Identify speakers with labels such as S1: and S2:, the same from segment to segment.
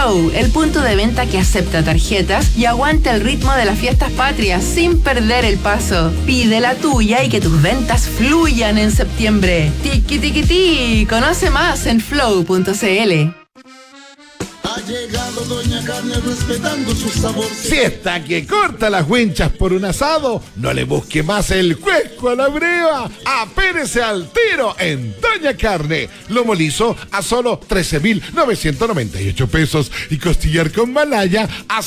S1: Flow, el punto de venta que acepta tarjetas y aguanta el ritmo de las fiestas patrias sin perder el paso. Pide la tuya y que tus ventas fluyan en septiembre. Tiki tiki ti. Conoce más en flow.cl.
S2: Ha llegado Doña Carne respetando su sabor.
S3: Si está que corta las winchas por un asado, no le busque más el cuesco a la breva. Apérese al tiro en Doña Carne. Lomo liso a solo 13.998 pesos y costillar con malaya a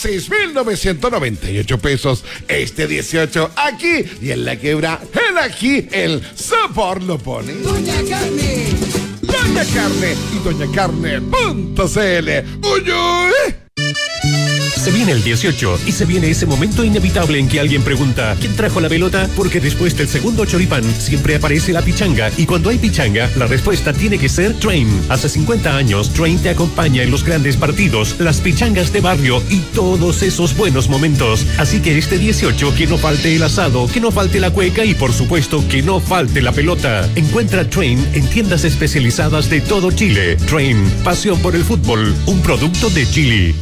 S3: 6.998 pesos. Este 18 aquí y en la quebra, el ají, el sabor lo pone.
S2: Doña Carne.
S3: Doña Carne y doñacarne.cl. ¡Uy, uy!
S4: Se viene el 18 y se viene ese momento inevitable en que alguien pregunta ¿quién trajo la pelota? Porque después del segundo choripán siempre aparece la pichanga y cuando hay pichanga la respuesta tiene que ser Train. Hace 50 años Train te acompaña en los grandes partidos, las pichangas de barrio y todos esos buenos momentos. Así que este 18 que no falte el asado, que no falte la cueca y por supuesto que no falte la pelota. Encuentra Train en tiendas especializadas de todo Chile. Train, pasión por el fútbol, un producto de Chile.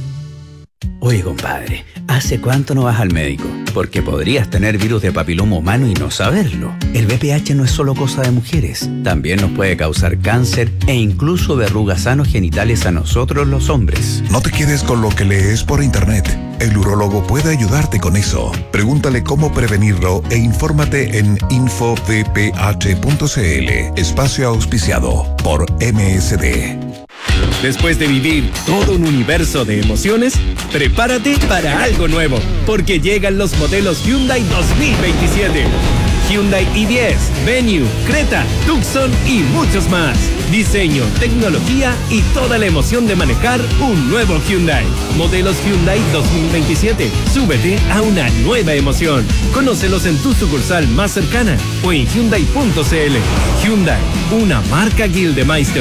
S5: Oye, compadre, ¿hace cuánto no vas al médico? Porque podrías tener virus de papiloma humano y no saberlo. El VPH no es solo cosa de mujeres. También nos puede causar cáncer e incluso verrugas anogenitales a nosotros los hombres.
S6: No te quedes con lo que lees por internet. El urólogo puede ayudarte con eso. Pregúntale cómo prevenirlo e infórmate en infovph.cl. Espacio auspiciado por MSD.
S7: Después de vivir todo un universo de emociones, prepárate para algo nuevo, porque llegan los modelos Hyundai 2027. Hyundai i10, Venue, Creta, Tucson y muchos más. Diseño, tecnología y toda la emoción de manejar un nuevo Hyundai. Modelos Hyundai 2027. Súbete a una nueva emoción. Conócelos en tu sucursal más cercana o en Hyundai.cl. Hyundai, una marca Gildemeister.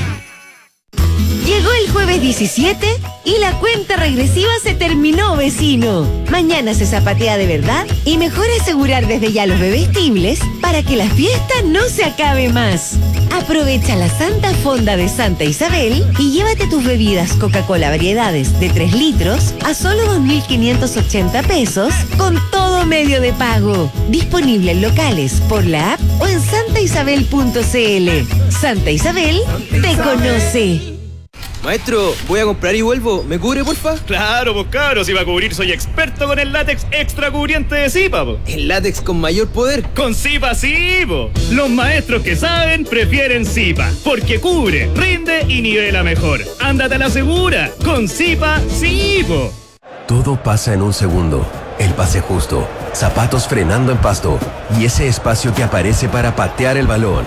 S8: Llegó el jueves 17 y la cuenta regresiva se terminó, vecino. Mañana se zapatea de verdad y mejor asegurar desde ya los bebestibles para que la fiesta no se acabe más. Aprovecha la Santa Fonda de Santa Isabel y llévate tus bebidas Coca-Cola variedades de 3 litros a solo 2.580 pesos con todo medio de pago. Disponible en locales, por la app o en santaisabel.cl. Santa Isabel te conoce.
S9: Maestro, voy a comprar y vuelvo. ¿Me cubre, porfa?
S10: Claro, pues cabros, si va a cubrir soy experto con el látex extra cubriente de Zipa, po.
S9: ¿El látex con mayor poder?
S10: Con Zipa sí, po. Los maestros que saben prefieren Zipa, porque cubre, rinde y nivela mejor. Ándate a la segura, con Zipa sí, po.
S11: Todo pasa en un segundo. El pase justo, zapatos frenando en pasto y ese espacio que aparece para patear el balón.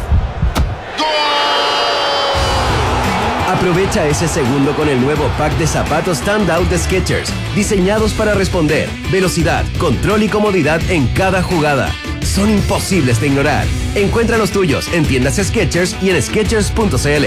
S11: Aprovecha ese segundo con el nuevo pack de zapatos Standout de Skechers, diseñados para responder, velocidad, control y comodidad en cada jugada. Son imposibles de ignorar. Encuentra los tuyos en tiendas Skechers y en Skechers.cl.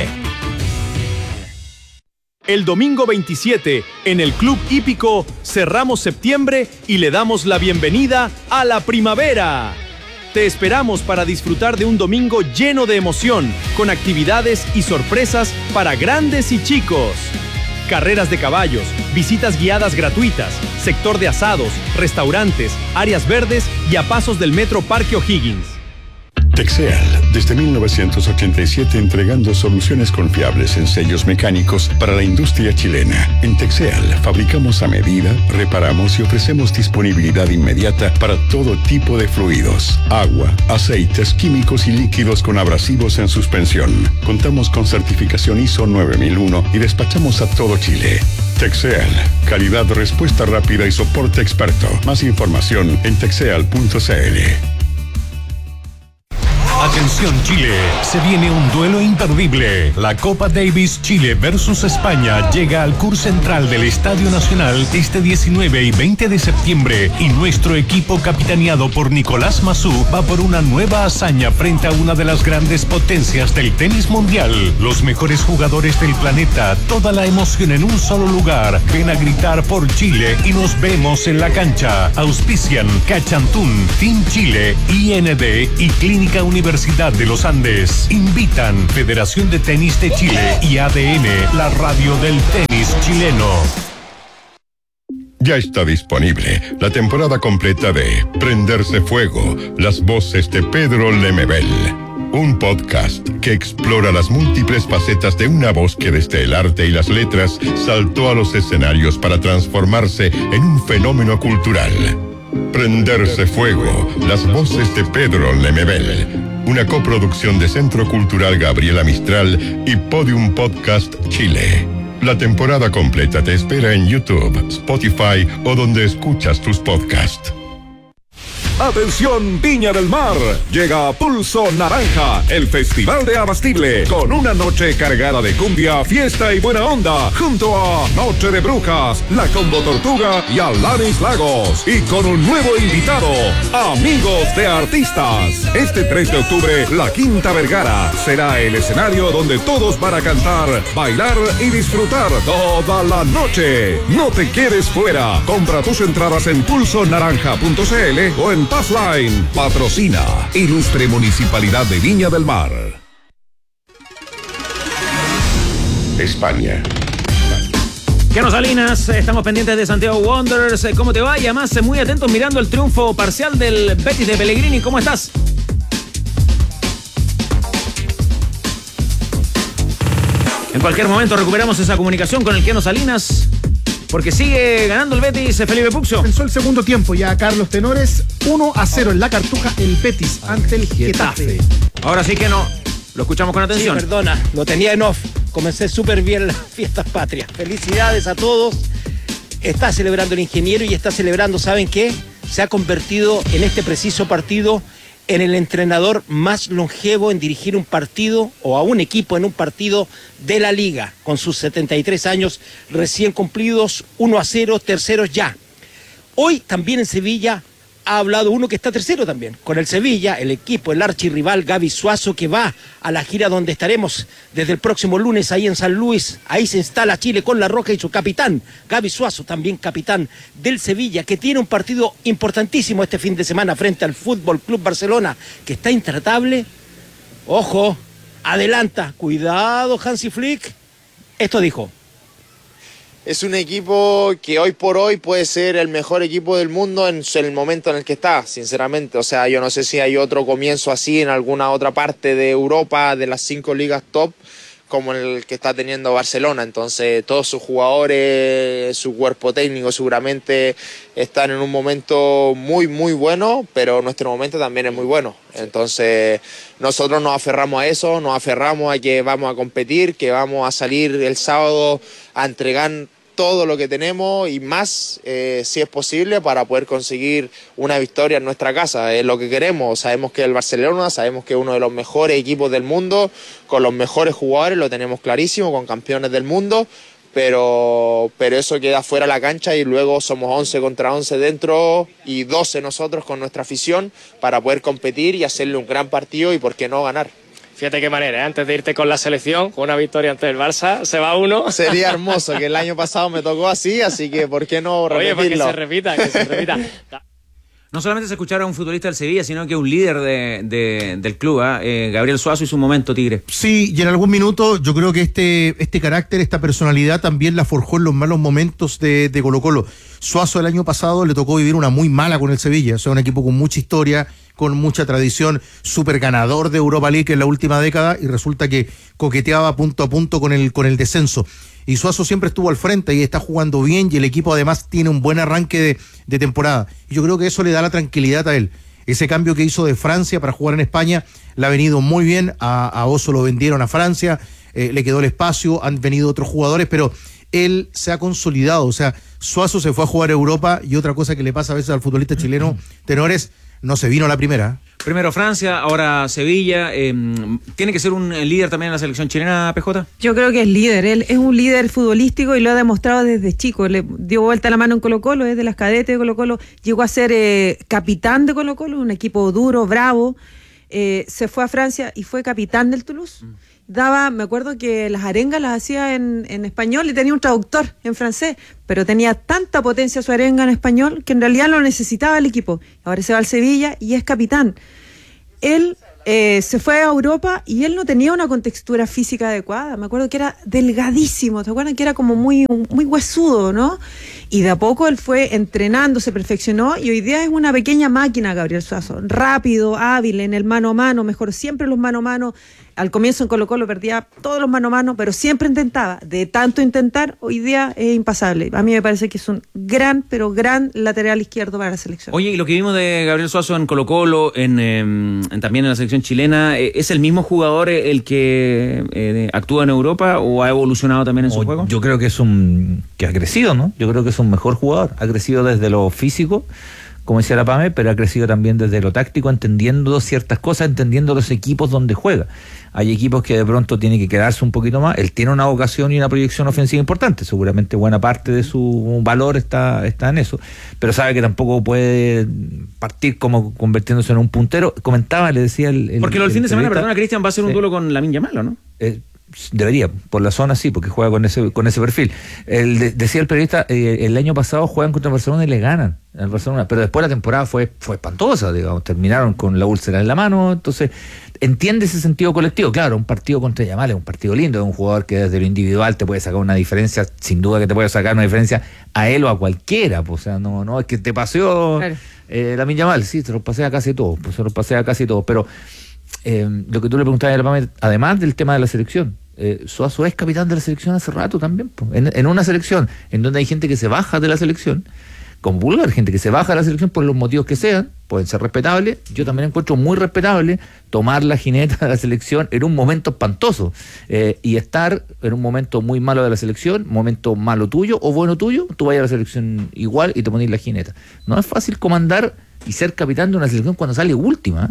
S12: El domingo 27, en el Club Hípico, cerramos septiembre y le damos la bienvenida a la primavera. Te esperamos para disfrutar de un domingo lleno de emoción, con actividades y sorpresas para grandes y chicos. Carreras de caballos, visitas guiadas gratuitas, sector de asados, restaurantes, áreas verdes y a pasos del Metro Parque O'Higgins.
S13: Texeal, desde 1987 entregando soluciones confiables en sellos mecánicos para la industria chilena. En Texeal fabricamos a medida, reparamos y ofrecemos disponibilidad inmediata para todo tipo de fluidos, agua, aceites, químicos y líquidos con abrasivos en suspensión. Contamos con certificación ISO 9001 y despachamos a todo Chile. Texeal, calidad, respuesta rápida y soporte experto. Más información en texeal.cl.
S4: Atención Chile, se viene un duelo imperdible. La Copa Davis Chile versus España llega al CUR Central del Estadio Nacional este 19 y 20 de septiembre y nuestro equipo capitaneado por Nicolás Massú va por una nueva hazaña frente a una de las grandes potencias del tenis mundial. Los mejores jugadores del planeta, toda la emoción en un solo lugar. Ven a gritar por Chile y nos vemos en la cancha. Auspician Cachantún, Team Chile, IND y Clínica Universitaria Universidad de los Andes invitan Federación de Tenis de Chile y ADN, la radio del tenis chileno.
S13: Ya está disponible la temporada completa de Prenderse Fuego, las voces de Pedro Lemebel. Un podcast que explora las múltiples facetas de una voz que desde el arte y las letras saltó a los escenarios para transformarse en un fenómeno cultural. Prenderse Fuego, las voces de Pedro Lemebel. Una coproducción de Centro Cultural Gabriela Mistral y Podium Podcast Chile. La temporada completa te espera en YouTube, Spotify o donde escuchas tus podcasts.
S14: Atención Viña del Mar, llega Pulso Naranja, el festival de Abastible, con una noche cargada de cumbia, fiesta y buena onda, junto a Noche de Brujas, La Combo Tortuga y Alanis Lagos, y con un nuevo invitado, Amigos de Artistas. Este 3 de octubre, La Quinta Vergara será el escenario donde todos van a cantar, bailar y disfrutar toda la noche. No te quedes fuera, compra tus entradas en pulsonaranja.cl o en Passline. Patrocina Ilustre Municipalidad de Viña del Mar.
S13: España.
S15: Kenos Salinas, estamos pendientes de Santiago Wanderers. ¿Cómo te va? Y además, muy atentos mirando el triunfo parcial del Betis de Pellegrini. ¿Cómo estás? En cualquier momento recuperamos esa comunicación con el Kenos Salinas, porque sigue ganando el Betis, Felipe Puxo.
S16: Comenzó el segundo tiempo ya, Carlos Tenores, 1-0 en la Cartuja, el Betis ante el Getafe.
S15: Ahora sí que no, lo escuchamos con atención.
S17: Sí, perdona, lo tenía en off. Comencé súper bien las fiestas patrias. Felicidades a todos. Está celebrando el ingeniero y está celebrando, ¿saben qué? Se ha convertido en este preciso partido en el entrenador más longevo en dirigir un partido o a un equipo en un partido de la Liga, con sus 73 años recién cumplidos, 1-0, terceros ya. Hoy también en Sevilla ha hablado uno que está tercero también, con el Sevilla, el equipo, el archirrival Gaby Suazo, que va a la gira donde estaremos desde el próximo lunes ahí en San Luis. Ahí se instala Chile con La Roja y su capitán, Gaby Suazo, también capitán del Sevilla, que tiene un partido importantísimo este fin de semana frente al Fútbol Club Barcelona, que está intratable. Ojo, adelanta, cuidado Hansi Flick. Esto dijo.
S18: Es un equipo que hoy por hoy puede ser el mejor equipo del mundo en el momento en el que está, sinceramente. O sea, yo no sé si hay otro comienzo así en alguna otra parte de Europa, de las 5 ligas top, como el que está teniendo Barcelona. Entonces, todos sus jugadores, su cuerpo técnico seguramente están en un momento muy, muy bueno, pero nuestro momento también es muy bueno. Entonces, nosotros nos aferramos a eso, nos aferramos a que vamos a competir, que vamos a salir el sábado a entregar todo lo que tenemos y más, si es posible, para poder conseguir una victoria en nuestra casa. Es lo que queremos. Sabemos que el Barcelona, sabemos que es uno de los mejores equipos del mundo, con los mejores jugadores, lo tenemos clarísimo, con campeones del mundo, pero eso queda fuera de la cancha y luego somos 11 contra 11 dentro y 12 nosotros con nuestra afición para poder competir y hacerle un gran partido y por qué no ganar.
S19: Fíjate qué manera, ¿eh? Antes de irte con la selección, con una victoria ante el Barça, se va uno.
S18: Sería hermoso, que el año pasado me tocó así que ¿por qué no repetirlo?
S19: Oye, pues que se repita.
S15: No solamente se escuchara a un futbolista del Sevilla, sino que un líder del club, Gabriel Suazo y su momento, Tigre.
S16: Sí, y en algún minuto yo creo que este carácter, esta personalidad también la forjó en los malos momentos de Colo-Colo. Suazo el año pasado le tocó vivir una muy mala con el Sevilla, o sea, un equipo con mucha historia, con mucha tradición, súper ganador de Europa League en la última década, y resulta que coqueteaba punto a punto con el descenso. Y Suazo siempre estuvo al frente y está jugando bien, y el equipo además tiene un buen arranque de temporada. Y yo creo que eso le da la tranquilidad a él. Ese cambio que hizo de Francia para jugar en España le ha venido muy bien. A Oso lo vendieron a Francia, le quedó el espacio, han venido otros jugadores, pero él se ha consolidado. O sea, Suazo se fue a jugar a Europa, y otra cosa que le pasa a veces al futbolista chileno, Tenores, no se vino a la primera.
S15: Primero Francia, ahora Sevilla. ¿Tiene que ser un líder también en la selección chilena, PJ?
S20: Yo creo que es líder. Él es un líder futbolístico y lo ha demostrado desde chico. Le dio vuelta la mano en Colo-Colo, desde las cadetes de Colo-Colo. Llegó a ser capitán de Colo-Colo, un equipo duro, bravo. Se fue a Francia y fue capitán del Toulouse. Me acuerdo que las arengas las hacía en español y tenía un traductor en francés, pero tenía tanta potencia su arenga en español que en realidad lo necesitaba el equipo. Ahora se va al Sevilla y es capitán. Él se fue a Europa y él no tenía una contextura física adecuada. Me acuerdo que era delgadísimo, ¿te acuerdas? Que era como muy huesudo, ¿no? Y de a poco él fue entrenando, se perfeccionó y hoy día es una pequeña máquina, Gabriel Suazo. Rápido, hábil, en el mano a mano, mejor siempre los mano a mano. Al comienzo en Colo-Colo perdía todos los mano a mano, pero siempre intentaba. De tanto intentar, hoy día es impasable. A mí me parece que es un gran, pero gran lateral izquierdo para la selección.
S15: Oye, y lo que vimos de Gabriel Suazo en Colo-Colo, también en la selección chilena, ¿es el mismo jugador el que actúa en Europa o ha evolucionado también en su juego?
S21: Yo creo que que ha crecido, ¿no? Yo creo que es un mejor jugador. Ha crecido desde lo físico, como decía la Pame, pero ha crecido también desde lo táctico, entendiendo ciertas cosas, entendiendo los equipos donde juega. Hay equipos que de pronto tienen que quedarse un poquito más. Él tiene una vocación y una proyección ofensiva importante. Seguramente buena parte de su valor está en eso. Pero sabe que tampoco puede partir como convirtiéndose en un puntero. Comentaba, le decía
S15: porque el fin de semana, perdona, Cristian, va a ser un duelo con Lamine Yamal, ¿no?
S21: Debería, por la zona sí, porque juega con ese perfil. Decía el periodista, el año pasado juegan contra Barcelona y le ganan al Barcelona, pero después la temporada fue espantosa, digamos, terminaron con la úlcera en la mano. Entonces entiende ese sentido colectivo. Claro, un partido contra Yamal es un partido lindo, es un jugador que desde lo individual te puede sacar una diferencia, sin duda que te puede sacar una diferencia a él o a cualquiera, pues, o sea, no es que te paseó Lamine Yamal, sí, se los pasea casi todos, pero lo que tú le preguntabas a la Pame, además del tema de la selección, Suazo es capitán de la selección hace rato también, en una selección en donde hay gente que se baja de la selección, con vulgar, gente que se baja de la selección por los motivos que sean, pueden ser respetables. Yo también encuentro muy respetable tomar la jineta de la selección en un momento espantoso y estar en un momento muy malo de la selección, momento malo tuyo o bueno tuyo, tú vayas a la selección igual y te pones la jineta. No es fácil comandar y ser capitán de una selección cuando sale última,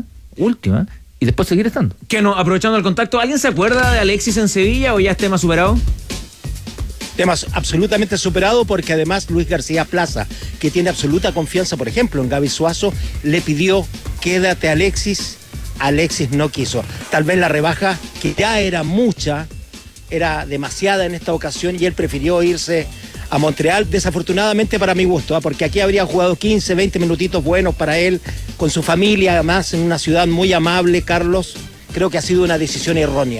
S21: y después seguir estando.
S15: Que no, aprovechando el contacto, ¿alguien se acuerda de Alexis en Sevilla o ya es tema superado?
S17: Temas absolutamente superado, porque además Luis García Plaza, que tiene absoluta confianza, por ejemplo, en Gaby Suazo, le pidió quédate Alexis no quiso. Tal vez la rebaja, que ya era mucha, era demasiada en esta ocasión y él prefirió irse a Montreal, desafortunadamente para mi gusto, porque aquí habría jugado 15, 20 minutitos buenos para él, con su familia, además en una ciudad muy amable, Carlos. Creo que ha sido una decisión errónea.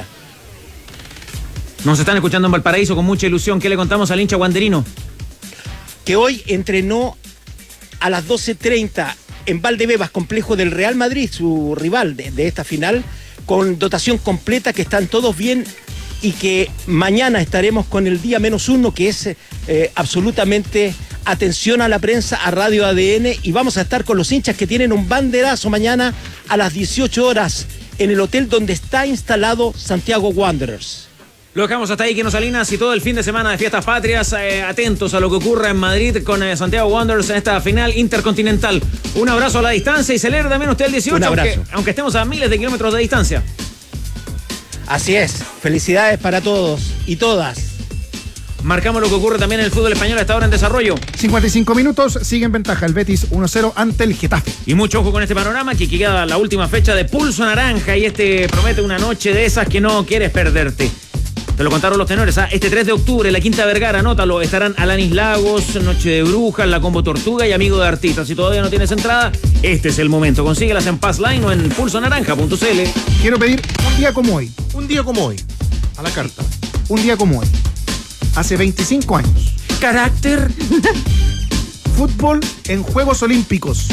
S15: Nos están escuchando en Valparaíso con mucha ilusión. ¿Qué le contamos al hincha wanderino?
S17: Que hoy entrenó a las 12:30 en Valdebebas, complejo del Real Madrid, su rival de esta final, con dotación completa, que están todos bien y que mañana estaremos con el día -1, que es absolutamente atención a la prensa, a Radio ADN, y vamos a estar con los hinchas que tienen un banderazo mañana a las 18 horas en el hotel donde está instalado Santiago Wanderers.
S15: Lo dejamos hasta ahí, Keno Salinas, y todo el fin de semana de Fiestas Patrias, atentos a lo que ocurra en Madrid con Santiago Wanderers en esta final intercontinental. Un abrazo a la distancia y celebre también usted el 18, aunque estemos a miles de kilómetros de distancia.
S17: Así es, felicidades para todos y todas.
S15: Marcamos lo que ocurre también en el fútbol español hasta ahora en desarrollo.
S22: 55 minutos, sigue en ventaja el Betis 1-0 ante el Getafe.
S15: Y mucho ojo con este panorama, que queda la última fecha de Pulso Naranja, y promete una noche de esas que no quieres perderte. Te lo contaron los tenores, este 3 de octubre, la Quinta Vergara, anótalo, estarán Alanis Lagos, Noche de Brujas, La Combo Tortuga y Amigo de Artistas. Si todavía no tienes entrada, este es el momento. Consíguelas en Passline o en pulsonaranja.cl.
S22: Quiero pedir un día como hoy, a la carta. Un día como hoy, hace 25 años.
S15: Carácter.
S22: Fútbol en Juegos Olímpicos.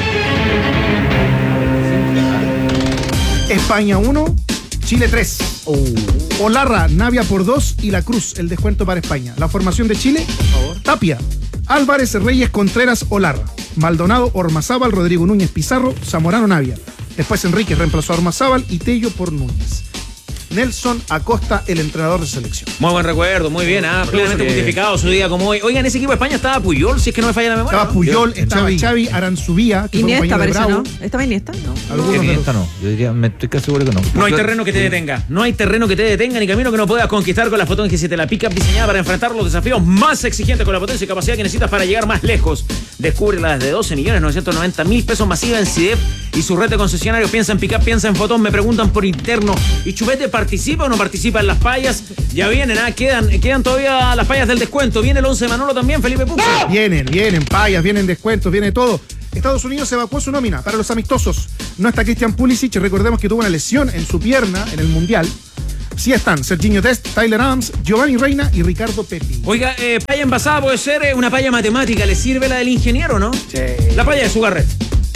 S22: España 1, Chile 3. Olarra, Navia por 2 y La Cruz, el descuento para España. La formación de Chile: Tapia, Álvarez, Reyes, Contreras, Olarra, Maldonado, Ormazábal, Rodrigo Núñez, Pizarro, Zamorano, Navia. Después Enríquez reemplazó a Ormazábal y Tello por Núñez. Nelson Acosta, el entrenador de selección.
S15: Muy buen recuerdo, muy bien, plenamente justificado su día como hoy. Oigan, ese equipo de España estaba Puyol, si es que no me falla la memoria.
S22: Estaba Puyol, estaba Xavi Aranzubía, que
S20: Iniesta,
S22: fue compañero de Bravo.
S20: ¿no? ¿Estaba Iniesta? No.
S21: Iniesta no, yo diría, me estoy casi seguro que no.
S15: No hay terreno que te detenga, ni camino que no puedas conquistar con la Fotón G7, la pickup diseñada para enfrentar los desafíos más exigentes con la potencia y capacidad que necesitas para llegar más lejos. Descúbrela desde 12.990.000 pesos masiva en CIDEP y su red de concesionarios. Piensa en pickup, piensa en Fotón. Me preguntan por interno, ¿y Chupete participa o no participa en las payas? Ya vienen, quedan todavía las payas del descuento. Viene el 11 de Manolo también, Felipe Pucci.
S22: Vienen payas, vienen descuentos, viene todo. Estados Unidos evacuó su nómina para los amistosos. No está Christian Pulisic, recordemos que tuvo una lesión en su pierna en el Mundial. Sí están Serginho Dest, Tyler Adams, Giovanni Reina y Ricardo Pepi.
S15: Oiga, palla envasada puede ser una palla matemática. ¿Le sirve la del ingeniero, no?
S22: Sí.
S15: La palla de Sugarret.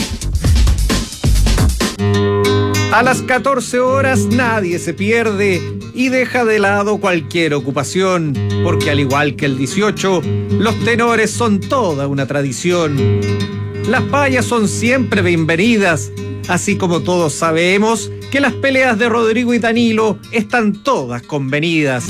S1: A las 14 horas nadie se pierde y deja de lado cualquier ocupación, porque al igual que el 18, los tenores son toda una tradición. Las payas son siempre bienvenidas, así como todos sabemos que las peleas de Rodrigo y Danilo están todas convenidas.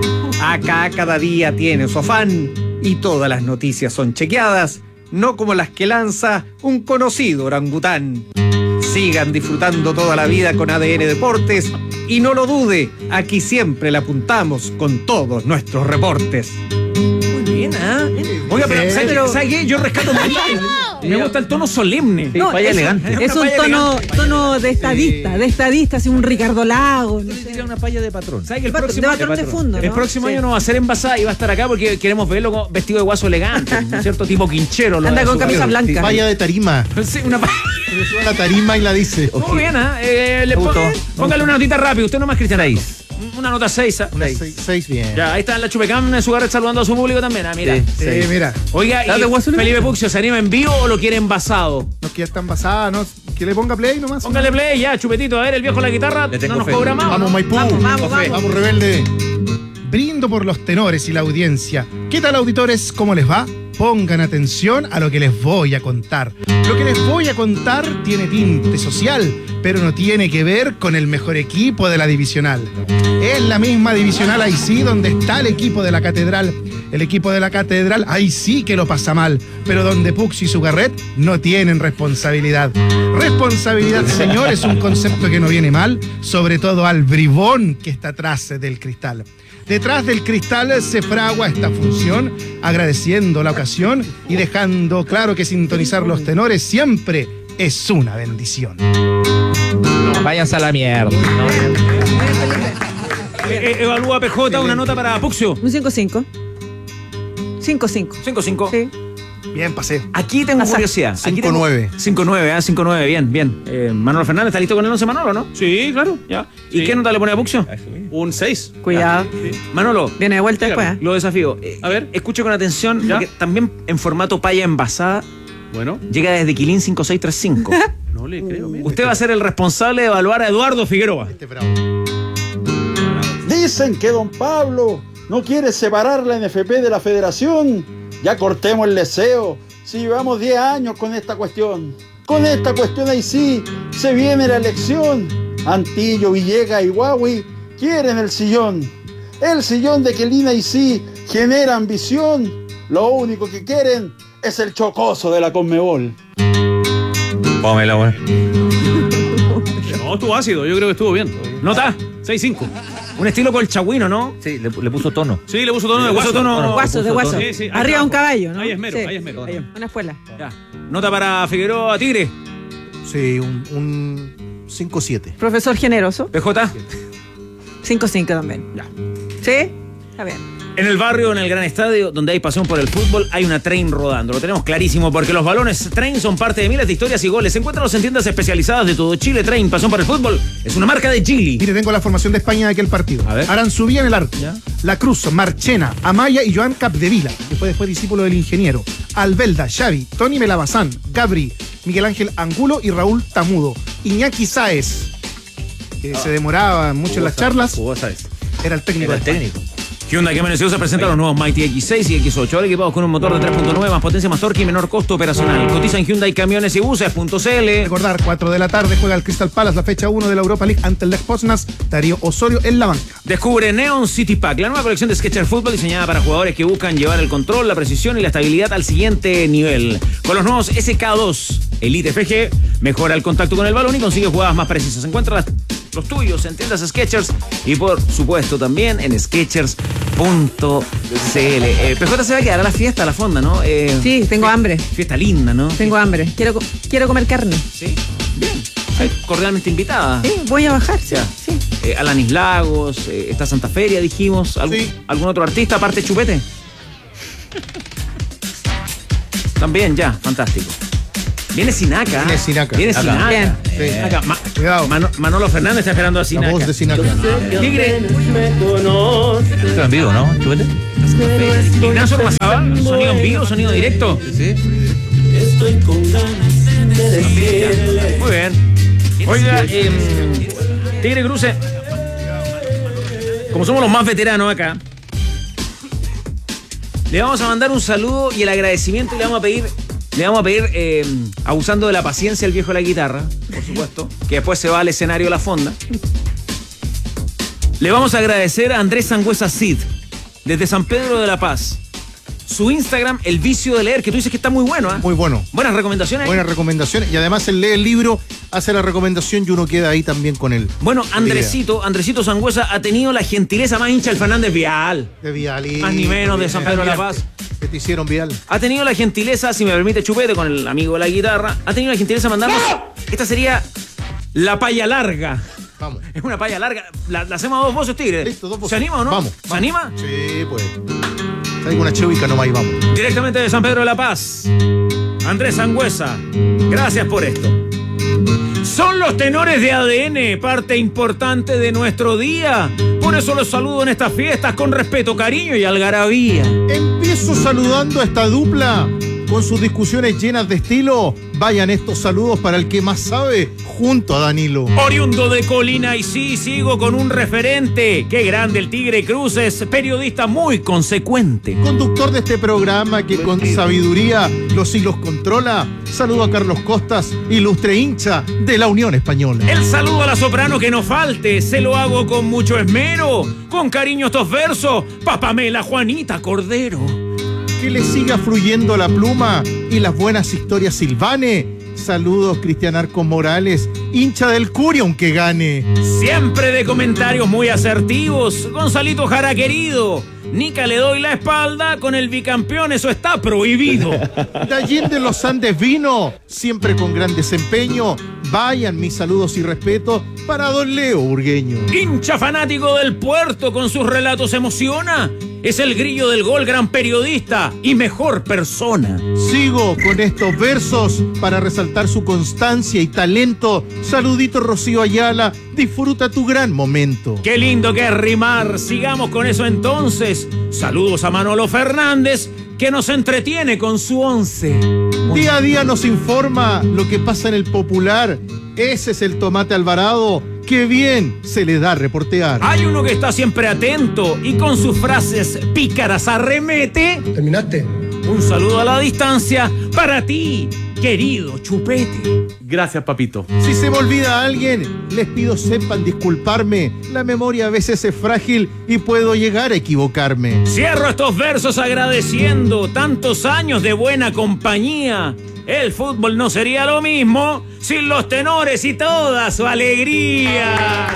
S1: Acá cada día tiene su afán y todas las noticias son chequeadas, no como las que lanza un conocido orangután. Sigan disfrutando toda la vida con ADN Deportes y no lo dude, aquí siempre le apuntamos con todos nuestros reportes.
S15: Muy bien, ¿ah? Oiga, pero ¿sabe qué? Yo rescato muy bien. Me gusta el tono solemne.
S20: No,
S15: paya elegante.
S20: Es un tono de estadista, así un Ricardo Lago. No sé.
S21: Una palla de patrón.
S15: ¿Sabe que el próximo
S20: patrón de fondo, ¿no?
S15: El próximo año no va a ser envasada y va a estar acá porque queremos verlo vestido de guaso elegante, ¿no es cierto? Tipo quinchero.
S20: Anda con camisa blanca.
S16: Palla de tarima.
S15: Sí, una palla.
S16: Se sube a la tarima y la dice.
S15: Muy bien, ¿ah? Póngale una notita rápido. Usted nomás, Cristian. 6. Una nota 6.
S16: 6, bien.
S15: Ya, ahí está en la Chupecam en Sugarret saludando a su público también. Ah, mira.
S22: Sí, mira.
S15: Oiga, y Felipe Puccio, ¿se anima en vivo o lo quiere envasado?
S22: No, que ya está envasada, ¿no? Que le ponga play nomás.
S15: Póngale play, ya, Chupetito. A ver, el viejo la guitarra no nos cobra más.
S22: Vamos, Maipú. Vamos, rebelde. Brindo por los tenores y la audiencia. ¿Qué tal, auditores? ¿Cómo les va? Pongan atención a lo que les voy a contar. Lo que les voy a contar tiene tinte social, pero no tiene que ver con el mejor equipo de la divisional. Es la misma divisional, ahí sí, donde está el equipo de la Catedral. El equipo de la Catedral, ahí sí que lo pasa mal, pero donde Pux y Sugarret no tienen responsabilidad. Responsabilidad, señor, es un concepto que no viene mal, sobre todo al bribón que está atrás del cristal. Detrás del cristal se fragua esta función, agradeciendo la ocasión y dejando claro que sintonizar los tenores siempre es una bendición.
S21: Váyanse a la mierda.
S15: Evalúa PJ una nota para Puxio.
S20: Un 5-5. 5-5.
S15: 5-5.
S20: Sí.
S22: Bien, pasé.
S15: Aquí tengo curiosidad.
S16: 5-9.
S15: 5-9, bien. Manolo Fernández, ¿está listo con el 11 Manolo, no?
S10: Sí, claro, ya.
S15: ¿Y qué nota le pone a Puxio?
S10: Un 6.
S20: Cuidado.
S15: Manolo.
S20: Viene de vuelta después.
S15: Lo desafío.
S10: A ver.
S15: Escuche con atención, porque también en formato paya envasada.
S10: Bueno.
S15: Llega desde Quilín 5635.
S10: No le creo.
S15: Usted va a ser el responsable de evaluar a Eduardo Figueroa.
S2: Dicen que don Pablo no quiere separar la NFP de la federación. Ya cortemos el deseo. Si llevamos 10 años con esta cuestión. Con esta cuestión ahí sí, se viene la elección. Antillo, Villegas y Huawei quieren el sillón. El sillón de que el INA y sí genera ambición. Lo único que quieren es el chocoso de la Conmebol.
S21: Pómela, güey.
S10: No, estuvo ácido, yo creo que estuvo bien.
S15: Nota
S10: 6-5.
S15: Un estilo colchagüino, ¿no?
S21: Sí, le puso tono.
S10: Sí, le puso tono de guaso.
S20: De guaso.
S10: Sí, sí,
S20: Arriba un caballo, ¿no?
S10: Ahí es mero,
S20: Sí.
S10: ahí es mero.
S20: Una espuela.
S15: Ya. Nota para Figueroa Tigre.
S16: Sí, un 5-7.
S20: Profesor generoso.
S15: PJ.
S20: 5-5 también.
S15: Ya.
S20: ¿Sí? Está bien.
S15: En el barrio, en el gran estadio, donde hay pasión por el fútbol, hay una Train rodando. Lo tenemos clarísimo, porque los balones Train son parte de miles de historias y goles. Encuéntralos en tiendas especializadas de todo Chile. Train, pasión por el fútbol, es una marca de Gili.
S22: Mire, tengo la formación de España de aquel partido.
S15: A ver.
S22: Aranzubía en el arco.
S15: ¿Ya?
S22: La Cruz, Marchena, Amaya y Joan Capdevila. Después discípulo del ingeniero. Albelda, Xavi, Tony Melavazán, Gabri, Miguel Ángel Angulo y Raúl Tamudo. Iñaki Sáez, que se demoraba mucho en las charlas. Era el técnico.
S15: Hyundai que amaneció se presenta los nuevos Mighty X6 y X8, ahora equipados con un motor de 3.9, más potencia, más torque y menor costo operacional. Cotiza en Hyundai Camiones y Buses.cl.
S22: Recordar, 4 de la tarde juega el Crystal Palace la fecha 1 de la Europa League ante el Lech Poznan. Darío Osorio en la banca.
S15: Descubre Neon City Pack, la nueva colección de Skechers Fútbol diseñada para jugadores que buscan llevar el control, la precisión y la estabilidad al siguiente nivel. Con los nuevos SK2 Elite FG, mejora el contacto con el balón y consigue jugadas más precisas. Encuentra los tuyos en tiendas Skechers y por supuesto también en Skechers.cl. PJ se va a quedar a la fiesta, a la fonda, ¿no?
S20: Sí, tengo hambre.
S15: Fiesta linda, ¿no?
S20: Tengo hambre. Quiero comer carne.
S15: Sí, bien. Cordialmente invitada.
S20: Sí, voy a bajar.
S15: Ya.
S20: Sí.
S15: Alanis Lagos, está Santa Feria, dijimos. ¿Algún otro artista aparte de Chupete? También, ya, fantástico. Viene Sinaca.
S16: Viene Sinaca.
S15: Viene
S16: Acá.
S15: Sinaca.
S16: Bien. Sí.
S15: Acá. Cuidado. Manolo Fernández está esperando a Sinaca.
S16: La voz de Sinaca.
S15: Tigre.
S21: Esto en vivo, ¿no? Chupete.
S15: Ignacio Ormazábal, sonido en vivo, sonido directo.
S21: Sí.
S3: Estoy con ganas de decirle.
S15: Muy bien. Oiga, Tigre Cruce, como somos los más veteranos acá, le vamos a mandar un saludo y el agradecimiento y le vamos a pedir, abusando de la paciencia al viejo de la guitarra, por supuesto, que después se va al escenario La Fonda. Le vamos a agradecer a Andrés Sangüesa Cid, desde San Pedro de la Paz. Su Instagram, El Vicio de Leer, que tú dices que está muy bueno, ¿eh?
S16: Muy bueno.
S15: Buenas recomendaciones.
S16: Buenas recomendaciones. Y además él lee el libro, hace la recomendación y uno queda ahí también con él.
S15: Bueno, Andresito Sangüesa ha tenido la gentileza más hincha del Fernández Vial.
S16: De Vial.
S15: Más ni menos de San Pedro de la Paz.
S16: ¿Qué te hicieron, Vial?
S15: Ha tenido la gentileza, si me permite Chupete, con el amigo de la guitarra, ha tenido la gentileza de mandarnos. Esta sería la palla larga.
S16: Vamos.
S15: Es una palla larga. La hacemos a dos voces, Tigre.
S16: Listo, dos voces.
S15: ¿Se anima o no?
S16: Vamos.
S15: ¿Se anima?
S16: Sí, pues. Traigo una chevica nomás y vamos.
S15: Directamente de San Pedro de la Paz. Andrés Sangüesa, gracias por esto. Son los tenores de ADN, parte importante de nuestro día. Por eso los saludo en estas fiestas con respeto, cariño y algarabía.
S16: Empiezo saludando a esta dupla con sus discusiones llenas de estilo. Vayan estos saludos para el que más sabe, junto a Danilo.
S15: Oriundo de Colina, y sí, sigo con un referente. Qué grande el Tigre Cruces, periodista muy consecuente.
S16: Conductor de este programa que con sabiduría los hilos controla. Saludo a Carlos Costas, ilustre hincha de la Unión Española.
S15: El saludo a la soprano que no falte, se lo hago con mucho esmero. Con cariño estos versos, pa' Pamela Juanita Cordero.
S16: Que le siga fluyendo la pluma y las buenas historias silvane. Saludos, Cristian Arcos Morales, hincha del Curia aunque gane.
S15: Siempre de comentarios muy asertivos, Gonzalito Jara querido. Nica le doy la espalda, con el bicampeón eso está prohibido.
S16: De Allende los Andes vino, siempre con gran desempeño. Vayan mis saludos y respeto para don Leo Burgueño.
S15: Hincha fanático del puerto, con sus relatos emociona. Es el grillo del gol, gran periodista y mejor persona.
S16: Sigo con estos versos para resaltar su constancia y talento. Saludito Rocío Ayala, disfruta tu gran momento.
S15: Qué lindo que es rimar, sigamos con eso entonces. Saludos a Manolo Fernández, que nos entretiene con su 11.
S16: Día a día nos informa lo que pasa en el popular. Ese es el Tomate Alvarado, que bien se le da reportear.
S15: Hay uno que está siempre atento y con sus frases pícaras arremete.
S22: ¿Terminaste?
S15: Un saludo a la distancia para ti, querido Chupete.
S12: Gracias, papito.
S16: Si se me olvida a alguien, les pido sepan disculparme. La memoria a veces es frágil y puedo llegar a equivocarme.
S15: Cierro estos versos agradeciendo tantos años de buena compañía. El fútbol no sería lo mismo sin los tenores y toda su alegría.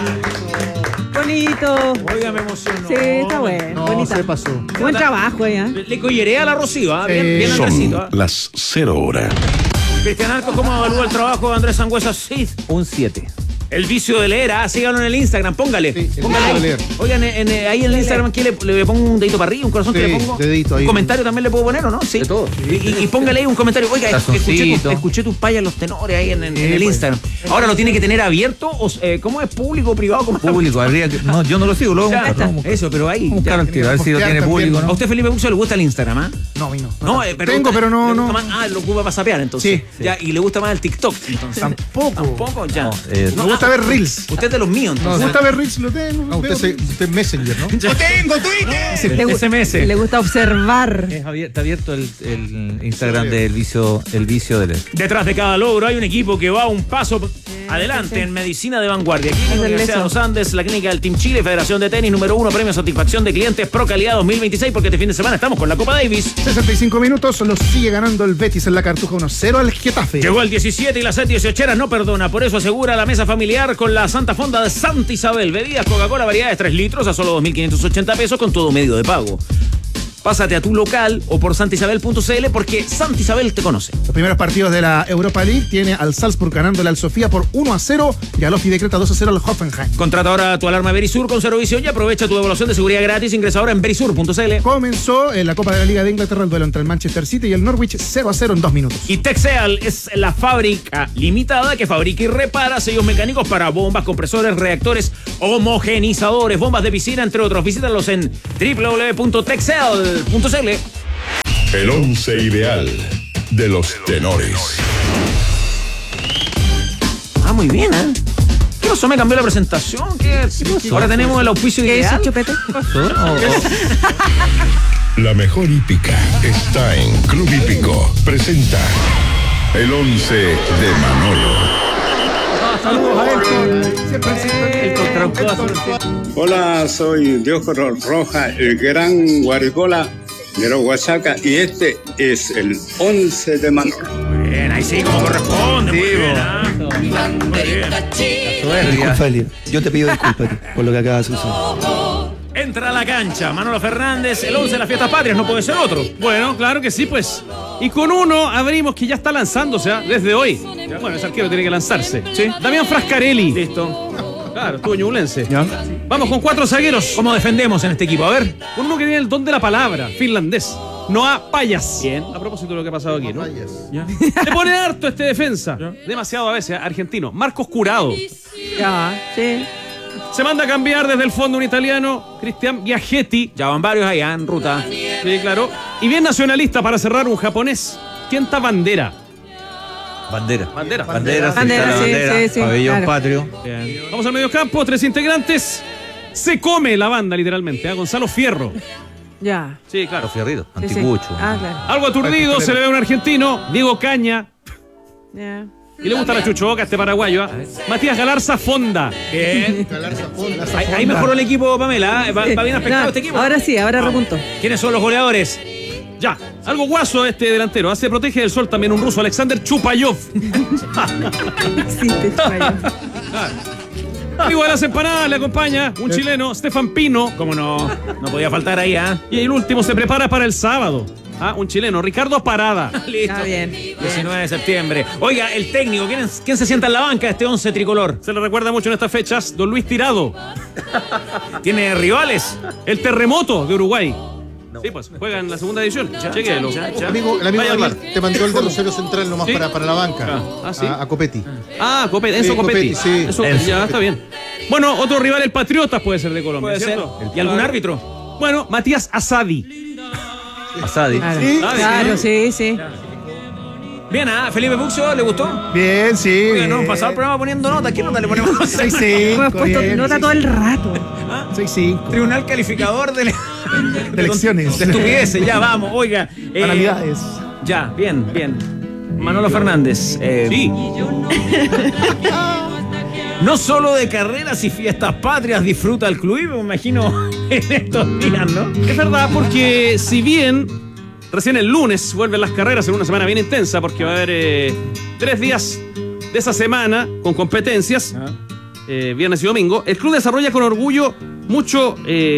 S20: Bonito.
S15: Oiga, me emocionó.
S20: Sí, está bueno.
S16: No,
S20: bonita.
S16: se pasó.
S20: Buen trabajo ya.
S15: Le colleré a la Rocío, ¿eh? Bien
S13: Son
S15: Andresito.
S13: las 0 horas.
S15: Cristian Arcos, ¿cómo evalúa el trabajo de Andrés Sangüesa Cid?
S21: Un 7.
S15: El vicio de leer, síganlo en el Instagram, póngale.
S16: Sí, el
S15: Póngale
S16: vicio
S15: ahí.
S16: de leer.
S15: Oigan, ahí en el Instagram, ¿qué le pongo un dedito para arriba, un corazón que
S16: Sí,
S15: le pongo?
S16: dedito ahí.
S15: Un comentario también le puedo poner, ¿o no? Sí.
S21: De todo.
S15: Y póngale ahí un comentario. Oiga,
S21: Tazoncito.
S15: escuché tus payas los tenores ahí en el
S16: pues.
S15: Instagram. Ahora lo tiene que tener abierto, o, ¿cómo es? ¿Público o privado? ¿Cómo es?
S21: Público, habría que. No, yo no lo sigo, luego
S15: Ya,
S21: buscar.
S15: eso, pero ahí.
S21: Buscar
S15: ya.
S21: al tiro, a ver si lo tiene público,
S15: ¿A
S21: ¿no?
S15: usted, Felipe Buxo, le gusta el Instagram, ah?
S22: No, a mí no.
S15: No,
S22: Tengo, pero no.
S15: le gusta más- lo ocupa para sapear, entonces.
S22: Sí.
S15: Ya, y le gusta más el TikTok, entonces.
S22: Tampoco.
S15: Ya.
S22: Me gusta ver Reels.
S15: Usted es de los míos,
S22: Me
S15: entonces.
S22: gusta ver Reels, lo tengo.
S16: No,
S22: veo
S16: usted es Messenger, ¿no?
S22: ¡Lo tengo, Twitter!
S15: El SMS.
S20: Le gusta observar.
S21: Está abierto el Instagram del vicio de leer.
S15: Detrás de cada logro hay un equipo que va un paso adelante en medicina de vanguardia. Clínica Universidad de los Andes, la clínica del Team Chile, Federación de Tenis, número 1, Premio Satisfacción de Clientes Pro Calidad 2026, porque este fin de semana estamos con la Copa Davis.
S22: 65 minutos, lo sigue ganando el Betis en la Cartuja 1-0 al Getafe.
S15: Llegó el 17 y la set 18 no perdona, por eso asegura la mesa familiar con la Santa Fonda de Santa Isabel. Bebidas Coca-Cola, variedades 3 litros a solo 2.580 pesos con todo medio de pago. Pásate a tu local o por santisabel.cl porque Santa Isabel te conoce.
S22: Los primeros partidos de la Europa League tiene al Salzburg ganándole al Sofía por 1-0 y al Ofi decreta 2-0 al Hoffenheim.
S15: Contrata ahora tu alarma Verisur con Cero Visión y aprovecha tu evaluación de seguridad gratis. Ingresa ahora en verisur.cl.
S22: Comenzó en la Copa de la Liga de Inglaterra el duelo entre el Manchester City y el Norwich 0-0 en 2 minutos.
S15: Y Texeal es la fábrica limitada que fabrica y repara sellos mecánicos para bombas, compresores, reactores, homogenizadores, bombas de piscina, entre otros. Visítalos en www.texeal.cl.
S13: El 11 ideal de los tenores.
S15: Ah, muy bien, ¿eh? ¿Qué pasó? ¿Me cambió la presentación? ¿Qué pasó? Ahora tenemos el auspicio ideal.
S20: ¿Qué es Chupete?
S15: ¿Qué pasó?
S13: La mejor hípica está en Club Hípico. Presenta el 11 de Manolo.
S22: Saludos a él. Siempre
S5: Hola, soy Diógenes Roja, el gran Guaricola de los Huachaca, y este es el 11 de Manolo.
S15: Bien, ahí sí, como corresponde.
S6: Disculpa, Elio. Yo te pido disculpas por lo que acaba de suceder.
S15: Entra a la cancha Manolo Fernández, el 11 de las fiestas patrias, no puede ser otro.
S10: Bueno, claro que sí, pues. Y con uno abrimos que ya está lanzándose desde hoy. Bueno, ese arquero tiene que lanzarse.
S15: Sí.
S10: Damián Frascarelli.
S15: Listo.
S10: Claro, estuvo ñublense.
S15: ¿Ya?
S10: Vamos con 4 zagueros.
S15: ¿Cómo defendemos en este equipo? A ver.
S10: Con uno que tiene el don de la palabra, finlandés. Noah Payas.
S15: Bien.
S10: A propósito de lo que ha pasado aquí, ¿no?
S15: ¿Ya?
S10: Le pone harto este defensa. ¿Ya? Demasiado a veces, argentino. Marcos Curado.
S20: Ya, sí.
S10: Se manda a cambiar desde el fondo un italiano, Cristian Biaghetti.
S15: Ya van varios allá en ruta.
S10: Sí, claro. Y bien nacionalista para cerrar, un japonés, Kenta Bandera.
S21: Bandera,
S20: sí,
S21: pabellón
S20: claro.
S21: patrio.
S10: Bien. Vamos al mediocampo, 3 integrantes. Se come la banda, literalmente. Gonzalo Fierro.
S20: Ya.
S10: Sí, claro.
S21: Fierrito,
S20: Sí, sí.
S21: anticucho.
S20: Ah, claro.
S10: Algo aturdido, se le ve a un argentino, Diego Caña.
S20: Ya.
S10: Y le gusta la chuchoca, este paraguayo. Matías Galarza Fonda.
S15: Bien. Ahí mejoró el equipo, Pamela. Va bien aspectado este equipo.
S20: Ahora sí, ahora repuntó.
S15: ¿Quiénes son los goleadores?
S10: Ya, algo guaso este delantero. Se protege del sol también un ruso, Alexander Chupayov.
S20: Existe Chupayov.
S10: Igual a las empanadas le acompaña un chileno, Stefan Pino.
S15: ¿Cómo no? No podía faltar ahí, ¿ah?
S10: Y el último se prepara para el sábado. Un chileno, Ricardo Parada.
S15: Listo.
S20: Está bien.
S15: 19 de septiembre. Oiga, el técnico, ¿quién se sienta en la banca de este 11 tricolor?
S10: Se le recuerda mucho en estas fechas, don Luis Tirado.
S15: ¿Tiene rivales?
S10: El Terremoto de Uruguay. Sí, pues, juega en la segunda división. Chequéelo.
S16: El amigo Daniel te mandó el de Rosario Central nomás
S10: ¿Sí?
S16: para la banca.
S10: ¿Sí?
S16: A Copetti.
S10: Copetti, Enzo Copetti.
S16: Sí.
S10: Eso, ya, está bien. Bueno, otro rival, el Patriotas, puede ser de Colombia,
S15: Puede
S10: ¿cierto?
S15: ser. ¿Y algún árbitro?
S10: Bueno, Matías Asadi.
S21: Asadi.
S20: Claro, sí.
S15: Bien, Felipe Buxo, ¿le gustó?
S22: Bien, sí.
S15: Oiga, no hemos pasado el programa poniendo nota. ¿Qué nota le ponemos?
S22: 6-5.
S20: Hemos puesto nota todo el rato.
S22: 6-5.
S15: Tribunal calificador de
S22: elecciones.
S15: De estupideces, ya vamos, oiga.
S22: Banalidades.
S15: Ya, bien. Manolo Fernández.
S10: Sí.
S15: No solo de carreras y fiestas patrias disfruta el club, me imagino, en estos días, ¿no?
S10: Es verdad, porque si bien recién el lunes vuelven las carreras en una semana bien intensa, porque va a haber 3 días de esa semana con competencias, viernes y domingo, el club desarrolla con orgullo mucho,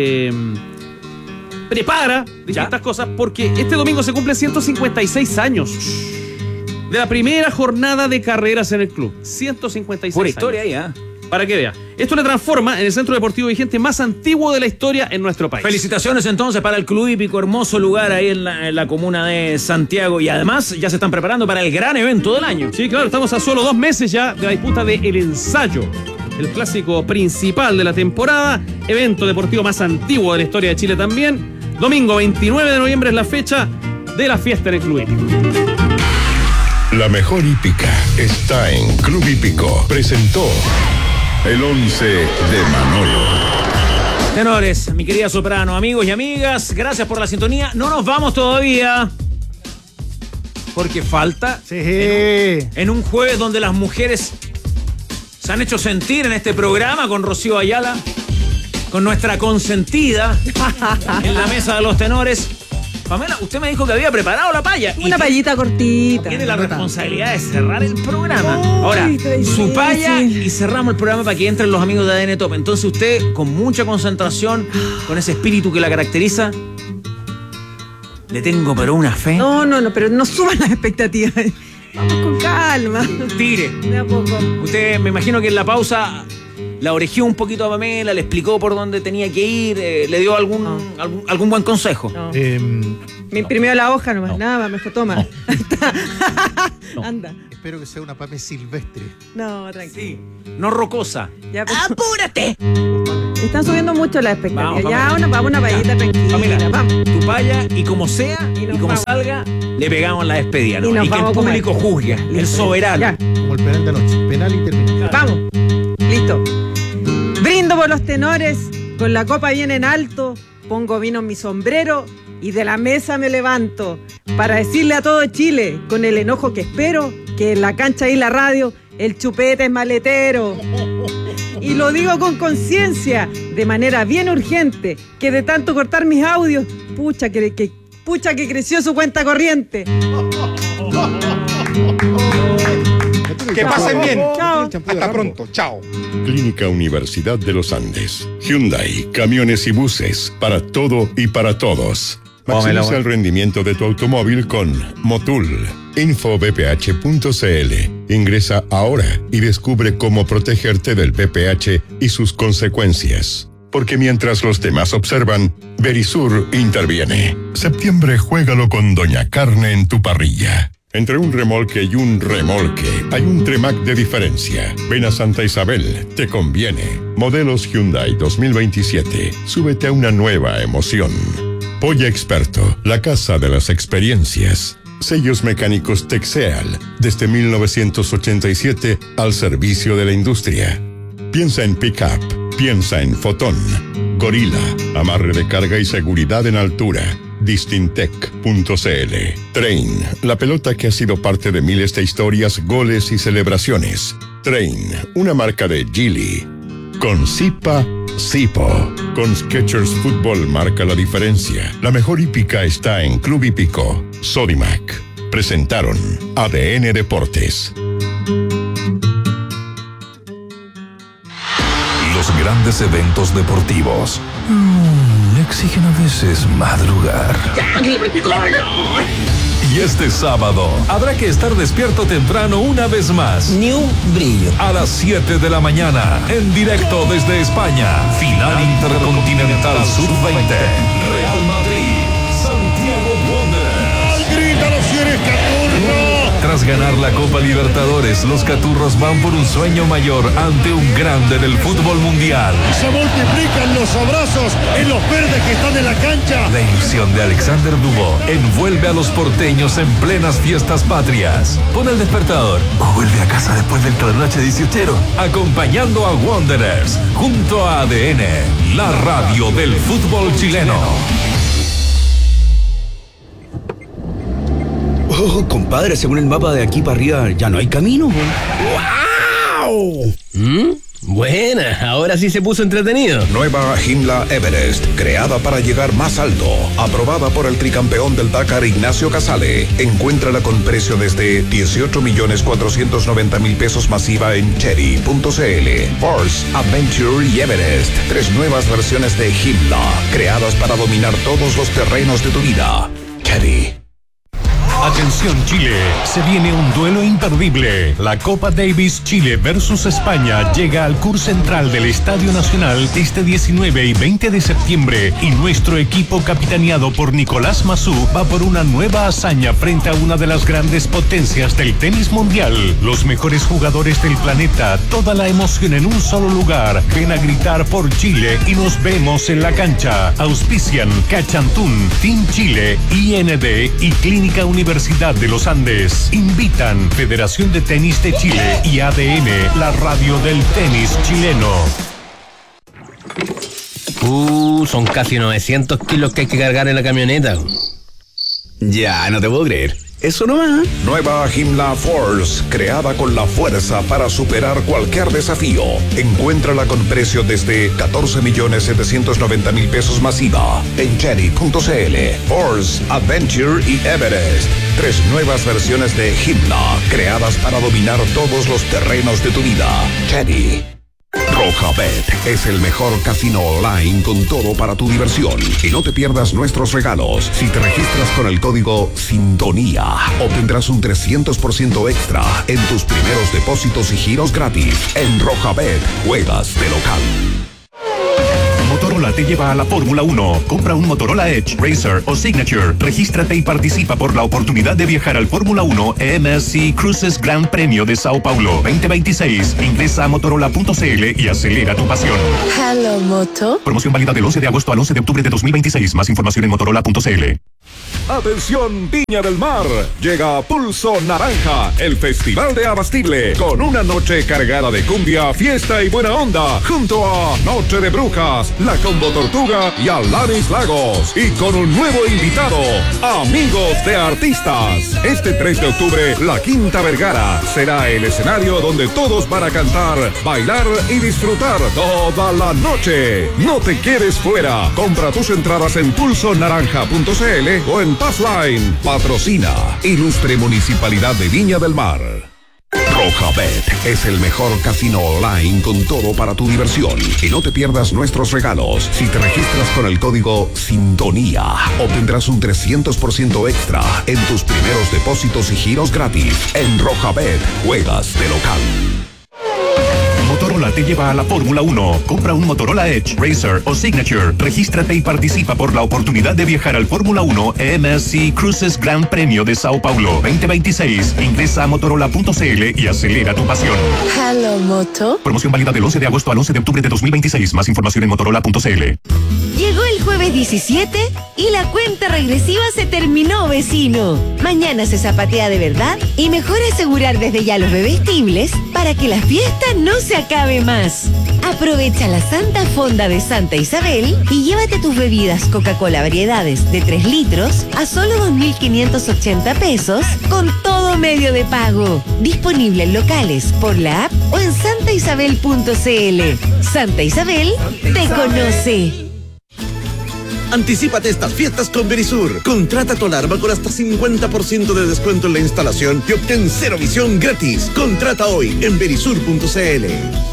S10: prepara distintas cosas, porque este domingo se cumplen 156 años de la primera jornada de carreras en el club. 156
S15: Pura historia
S10: años.
S15: ahí,
S10: Para que vea. Esto le transforma en el centro deportivo vigente más antiguo de la historia en nuestro país.
S15: Felicitaciones entonces para el Club Hípico, hermoso lugar ahí en la comuna de Santiago. Y además ya se están preparando para el gran evento del año.
S10: Sí, claro, estamos a solo 2 meses ya de la disputa de El Ensayo, el clásico principal de la temporada, evento deportivo más antiguo de la historia de Chile también. Domingo 29 de noviembre es la fecha de la fiesta en el Club Hípico.
S13: La mejor hípica está en Club Hípico. Presentó el 11 de Manolo.
S15: Tenores, mi querida soprano, amigos y amigas, gracias por la sintonía. No nos vamos todavía, porque falta en un jueves donde las mujeres se han hecho sentir en este programa con Rocío Ayala, con nuestra consentida en la mesa de los tenores. Pamela, usted me dijo que había preparado la paya.
S20: Una payita cortita.
S15: Tiene la responsabilidad de cerrar el programa. Ahora, su paya y cerramos el programa para que entren los amigos de ADN Top. Entonces usted, con mucha concentración, con ese espíritu que la caracteriza, Le tengo pero una fe.
S20: No, pero no suban las expectativas. Vamos con calma.
S15: Tire.
S20: De a poco.
S15: Usted, me imagino que en la pausa la orejeó un poquito a Pamela, le explicó por dónde tenía que ir, le dio algún buen consejo.
S20: No. Me imprimió la hoja nomás, nada más, me dijo, toma. Anda.
S16: Espero que sea una Pame silvestre.
S20: No, tranquilo.
S15: Sí. No rocosa.
S20: Ya, pues.
S15: ¡Apúrate!
S20: Están subiendo mucho las expectativas. Vamos una payita tranquila.
S15: Pamela,
S20: vamos.
S15: Tu paya, y como sea, y como
S20: vamos.
S15: salga, le pegamos la despedida, ¿no?
S20: Y
S15: que el público juzgue, el soberano.
S20: Ya.
S16: Como el penal de anoche. Penal y termina.
S20: Vamos. Listo. Brindo por los tenores, con la copa bien en alto, pongo vino en mi sombrero y de la mesa me levanto para decirle a todo Chile, con el enojo que espero, que en la cancha y la radio el chupete es maletero. Y lo digo con conciencia, de manera bien urgente, que de tanto cortar mis audios, pucha que creció su cuenta corriente.
S7: Que pasen bien.
S20: Chao.
S7: Hasta pronto. Chao.
S13: Clínica Universidad de los Andes. Hyundai, camiones y buses, para todo y para todos. Maximiza el rendimiento de tu automóvil con Motul. Infobph.cl. Ingresa ahora y descubre cómo protegerte del PPH y sus consecuencias. Porque mientras los demás observan, Verisur interviene. Septiembre, juégalo con Doña Carne en tu parrilla. Entre un remolque y un remolque, hay un Tremac de diferencia. Ven a Santa Isabel, te conviene. Modelos Hyundai 2027. Súbete a una nueva emoción. Polla Experto, la casa de las experiencias. Sellos mecánicos Texeal, desde 1987 al servicio de la industria. Piensa en Pickup, piensa en Fotón. Gorila, amarre de carga y seguridad en altura. Distintec.cl. Train, la pelota que ha sido parte de miles de historias, goles y celebraciones. Train, una marca de Geely. Con Zipa, Zipo. Con Skechers Fútbol marca la diferencia. La mejor hípica está en Club Hípico. Sodimac. Presentaron ADN Deportes.
S14: Los grandes eventos deportivos exigen a veces madrugar. Y este sábado habrá que estar despierto temprano una vez más.
S9: Ni un brillo.
S14: A las 7 de la mañana, en directo desde España. Final Intercontinental Sub-20. Real Madrid, Santiago Wanderers.
S8: ¡Grítalo si eres Caturro!
S14: Tras ganar la Copa Libertadores, los Caturros van por un sueño mayor ante un grande del fútbol mundial.
S8: Se multiplican los abrazos en los verdes que están en la cancha.
S14: La ilusión de Alexander Dubó envuelve a los porteños en plenas fiestas patrias. Pon el despertador o vuelve a casa después del trasnoche 18ero. Acompañando a Wanderers, junto a ADN, la radio del fútbol chileno.
S6: Oh, compadre, según el mapa de aquí para arriba ya no hay camino.
S9: ¡Wow! Buena, ahora sí se puso entretenido.
S14: Nueva Himla Everest, creada para llegar más alto. Aprobada por el tricampeón del Dakar, Ignacio Casale. Encuéntrala con precio desde 18.490.000 pesos masiva en Cherry.cl. Force, Adventure y Everest. 3 nuevas versiones de Himla, creadas para dominar todos los terrenos de tu vida. Cherry.
S4: Atención Chile, se viene un duelo imperdible. La Copa Davis Chile versus España llega al CUR Central del Estadio Nacional este 19 y 20 de septiembre y nuestro equipo capitaneado por Nicolás Massú va por una nueva hazaña frente a una de las grandes potencias del tenis mundial. Los mejores jugadores del planeta, toda la emoción en un solo lugar. Ven a gritar por Chile y nos vemos en la cancha. Auspician Cachantún, Team Chile, IND y Clínica Universidad de los Andes. Invitan Federación de Tenis de Chile y ADN, la radio del tenis chileno.
S9: Son casi 900 kilos que hay que cargar en la camioneta.
S6: Ya, no te puedo creer. Eso nomás.
S14: Nueva Himla Force, creada con la fuerza para superar cualquier desafío. Encuéntrala con precio desde 14.790.000 pesos masiva en Cherry.cl. Force, Adventure y Everest. 3 nuevas versiones de Himla, creadas para dominar todos los terrenos de tu vida. Cherry. Rojabet es el mejor casino online con todo para tu diversión. Y no te pierdas nuestros regalos. Si te registras con el código Sintonía, obtendrás un 300% extra en tus primeros depósitos y giros gratis. En Rojabet, juegas de local.
S4: Motorola te lleva a la Fórmula 1. Compra un Motorola Edge, Racer o Signature. Regístrate y participa por la oportunidad de viajar al Fórmula 1 MSC Cruises Gran Premio de Sao Paulo 2026. Ingresa a motorola.cl y acelera tu pasión.
S11: Hello, Moto.
S4: Promoción válida del 11 de agosto al 11 de octubre de 2026. Más información en motorola.cl.
S14: Atención Viña del Mar, llega Pulso Naranja, el festival de Abastible, con una noche cargada de cumbia, fiesta y buena onda, junto a Noche de Brujas, La Combo Tortuga y Alanis Lagos, y con un nuevo invitado, Amigos de Artistas. Este 3 de octubre, La Quinta Vergara será el escenario donde todos van a cantar, bailar y disfrutar toda la noche. No te quedes fuera, compra tus entradas en pulsonaranja.cl o en Passline. Patrocina Ilustre Municipalidad de Viña del Mar. Rojabet es el mejor casino online con todo para tu diversión. Y no te pierdas nuestros regalos. Si te registras con el código Sintonía, obtendrás un 300% extra en tus primeros depósitos y giros gratis. En Rojabet, juegas de local.
S4: Motorola te lleva a la Fórmula 1. Compra un Motorola Edge, Racer o Signature. Regístrate y participa por la oportunidad de viajar al Fórmula 1 MSC Cruises Gran Premio de Sao Paulo 2026. Ingresa a motorola.cl y acelera tu pasión.
S11: Hello, Moto.
S4: Promoción válida del 11 de agosto al 11 de octubre de 2026. Más información en motorola.cl.
S18: Llegó el jueves 17 y la cuenta regresiva se terminó, vecino. Mañana se zapatea de verdad y mejor asegurar desde ya los bebestibles para que la fiesta no se acabe más. Aprovecha la Santa Fonda de Santa Isabel y llévate tus bebidas Coca-Cola variedades de 3 litros a solo 2.580 pesos con todo medio de pago. Disponible en locales, por la app o en santaisabel.cl. Santa Isabel te conoce.
S23: Anticípate estas fiestas con Verisur. Contrata tu alarma con hasta 50% de descuento en la instalación y obtén cero visión gratis. Contrata hoy en verisur.cl.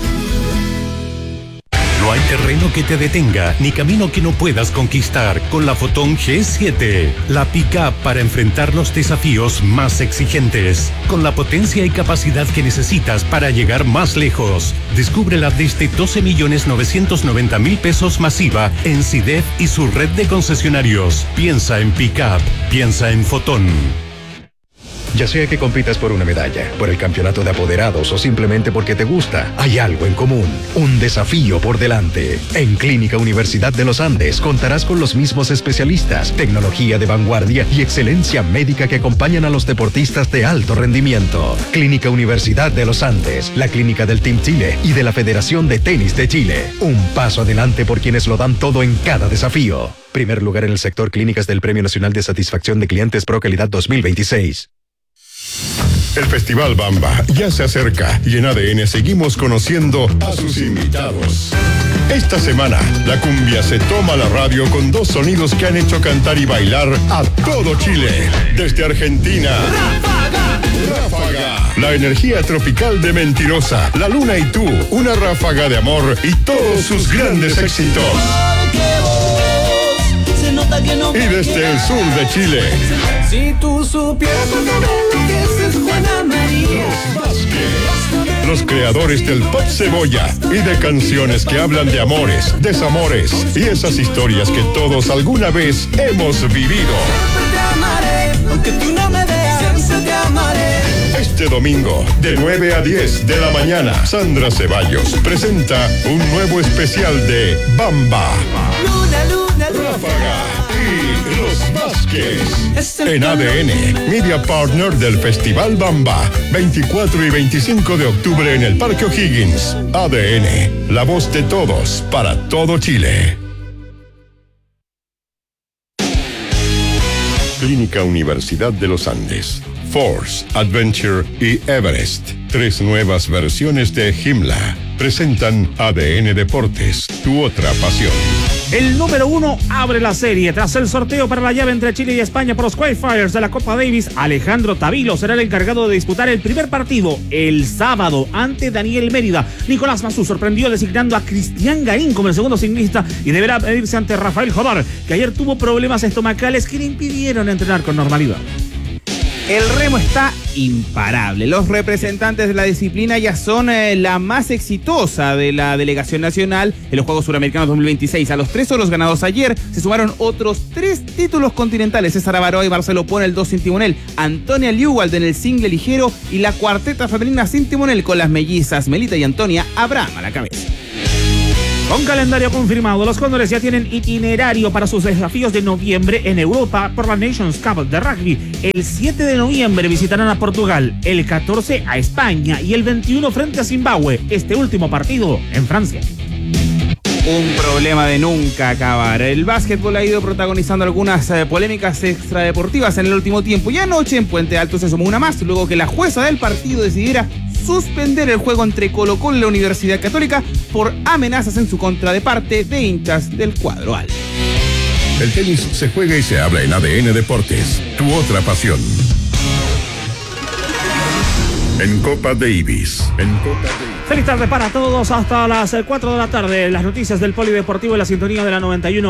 S4: No hay terreno que te detenga, ni camino que no puedas conquistar con la Fotón G7. La pick-up para enfrentar los desafíos más exigentes. Con la potencia y capacidad que necesitas para llegar más lejos. Descúbrela desde 12.990.000 pesos masiva en SIDEF y su red de concesionarios. Piensa en pick-up, piensa en Fotón.
S24: Ya sea que compitas por una medalla, por el campeonato de apoderados o simplemente porque te gusta, hay algo en común, un desafío por delante. En Clínica Universidad de los Andes contarás con los mismos especialistas, tecnología de vanguardia y excelencia médica que acompañan a los deportistas de alto rendimiento. Clínica Universidad de los Andes, la clínica del Team Chile y de la Federación de Tenis de Chile. Un paso adelante por quienes lo dan todo en cada desafío. Primer lugar en el sector clínicas del Premio Nacional de Satisfacción de Clientes Pro Calidad 2026.
S13: El Festival Bamba ya se acerca y en ADN seguimos conociendo a sus invitados. Esta semana, la cumbia se toma la radio con 2 sonidos que han hecho cantar y bailar a todo Chile. Desde Argentina, Ráfaga, la energía tropical de Mentirosa, La Luna y Tú, una ráfaga de amor y todos sus grandes éxitos. Y desde el sur de Chile,
S3: si tú supieras lo que es Juana María.
S13: Los creadores del pop cebolla y de canciones que hablan de amores, desamores y esas historias que todos alguna vez hemos vivido.
S3: Siempre te amaré, aunque tú no me veas, siempre te amaré.
S13: Este domingo, de 9 a 10 de la mañana, Sandra Ceballos presenta un nuevo especial de Bamba,
S3: Luna, luna,
S13: Ráfaga y Los Vázquez. En ADN, media partner del Festival Bamba, 24 y 25 de octubre en el Parque O'Higgins. ADN, la voz de todos para todo Chile. Clínica Universidad de los Andes, Force, Adventure y Everest. 3 nuevas versiones de Himla presentan ADN Deportes, tu otra pasión.
S15: El número 1 abre la serie. Tras el sorteo para la llave entre Chile y España por los qualifiers de la Copa Davis, Alejandro Tavilo será el encargado de disputar el primer partido el sábado ante Daniel Mérida. Nicolás Mazú sorprendió designando a Cristian Garín como el segundo singlista y deberá medirse ante Rafael Jodar, que ayer tuvo problemas estomacales que le impidieron entrenar con normalidad.
S1: El remo está imparable. Los representantes de la disciplina ya son la más exitosa de la delegación nacional en los Juegos Suramericanos 2026. A los 3 oros ganados ayer se sumaron otros 3 títulos continentales. César Avaroa y Marcelo Pona, el 2 sin timonel. Antonia Liuwald en el single ligero y la cuarteta femenina sin timonel con las mellizas Melita y Antonia Abraham a la cabeza.
S15: Con calendario confirmado, los Cóndores ya tienen itinerario para sus desafíos de noviembre en Europa por la Nations Cup de rugby. El 7 de noviembre visitarán a Portugal, el 14 a España y el 21 frente a Zimbabue. Este último partido en Francia.
S1: Un problema de nunca acabar. El básquetbol ha ido protagonizando algunas polémicas extradeportivas en el último tiempo y anoche en Puente Alto se sumó una más luego que la jueza del partido decidiera suspender el juego entre Colo-Colo y la Universidad Católica por amenazas en su contra de parte de hinchas del cuadro albo.
S13: El tenis se juega y se habla en ADN Deportes, tu otra pasión. En Copa Davis.
S15: Feliz tarde para todos, hasta las 4 de la tarde. Las noticias del Polideportivo y la sintonía de la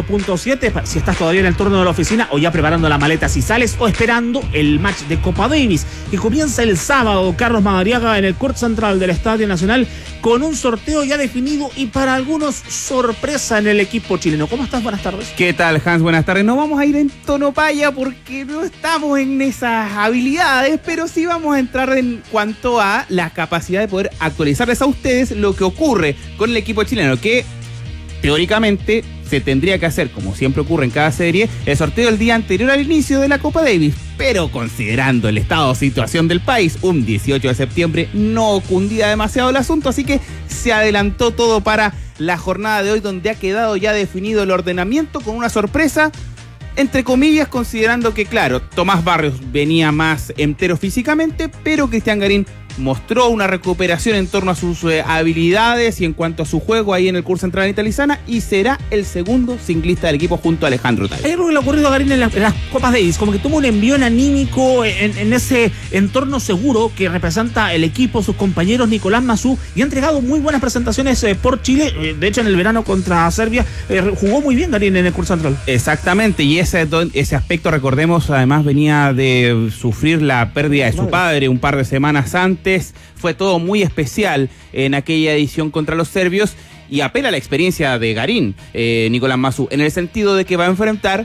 S15: 91.7. Si estás todavía en el turno de la oficina o ya preparando la maleta si sales o esperando el match de Copa Davis que comienza el sábado. Carlos Madariaga en el court central del Estadio Nacional con un sorteo ya definido y para algunos sorpresa en el equipo chileno. ¿Cómo estás? Buenas tardes.
S1: ¿Qué tal, Hans? Buenas tardes. No vamos a ir en tono paya porque no estamos en esas habilidades, pero sí vamos a entrar en cuanto a la capacidad de poder actualizarles a ustedes lo que ocurre con el equipo chileno, que teóricamente se tendría que hacer, como siempre ocurre en cada serie, el sorteo el día anterior al inicio de la Copa Davis, pero considerando el estado de situación del país, un 18 de septiembre no cundía demasiado el asunto, así que se adelantó todo para la jornada de hoy, donde ha quedado ya definido el ordenamiento con una sorpresa, entre comillas, considerando que, claro, Tomás Barrios venía más entero físicamente, pero Cristian Garín mostró una recuperación en torno a sus habilidades y en cuanto a su juego ahí en el curso central italizana y será el segundo singlista del equipo junto a Alejandro Tavilo.
S15: Hay algo que le ha ocurrido a Garín en las Copas Davis, como que tuvo un envión anímico en ese entorno seguro que representa el equipo, sus compañeros Nicolás Mazú, y ha entregado muy buenas presentaciones por Chile. De hecho, en el verano contra Serbia jugó muy bien Garín en el curso central.
S1: Exactamente, y ese aspecto, recordemos, además venía de sufrir la pérdida de su padre un par de semanas antes. Fue todo muy especial en aquella edición contra los serbios y apela a la experiencia de Garín, Nicolás Mazú, en el sentido de que va a enfrentar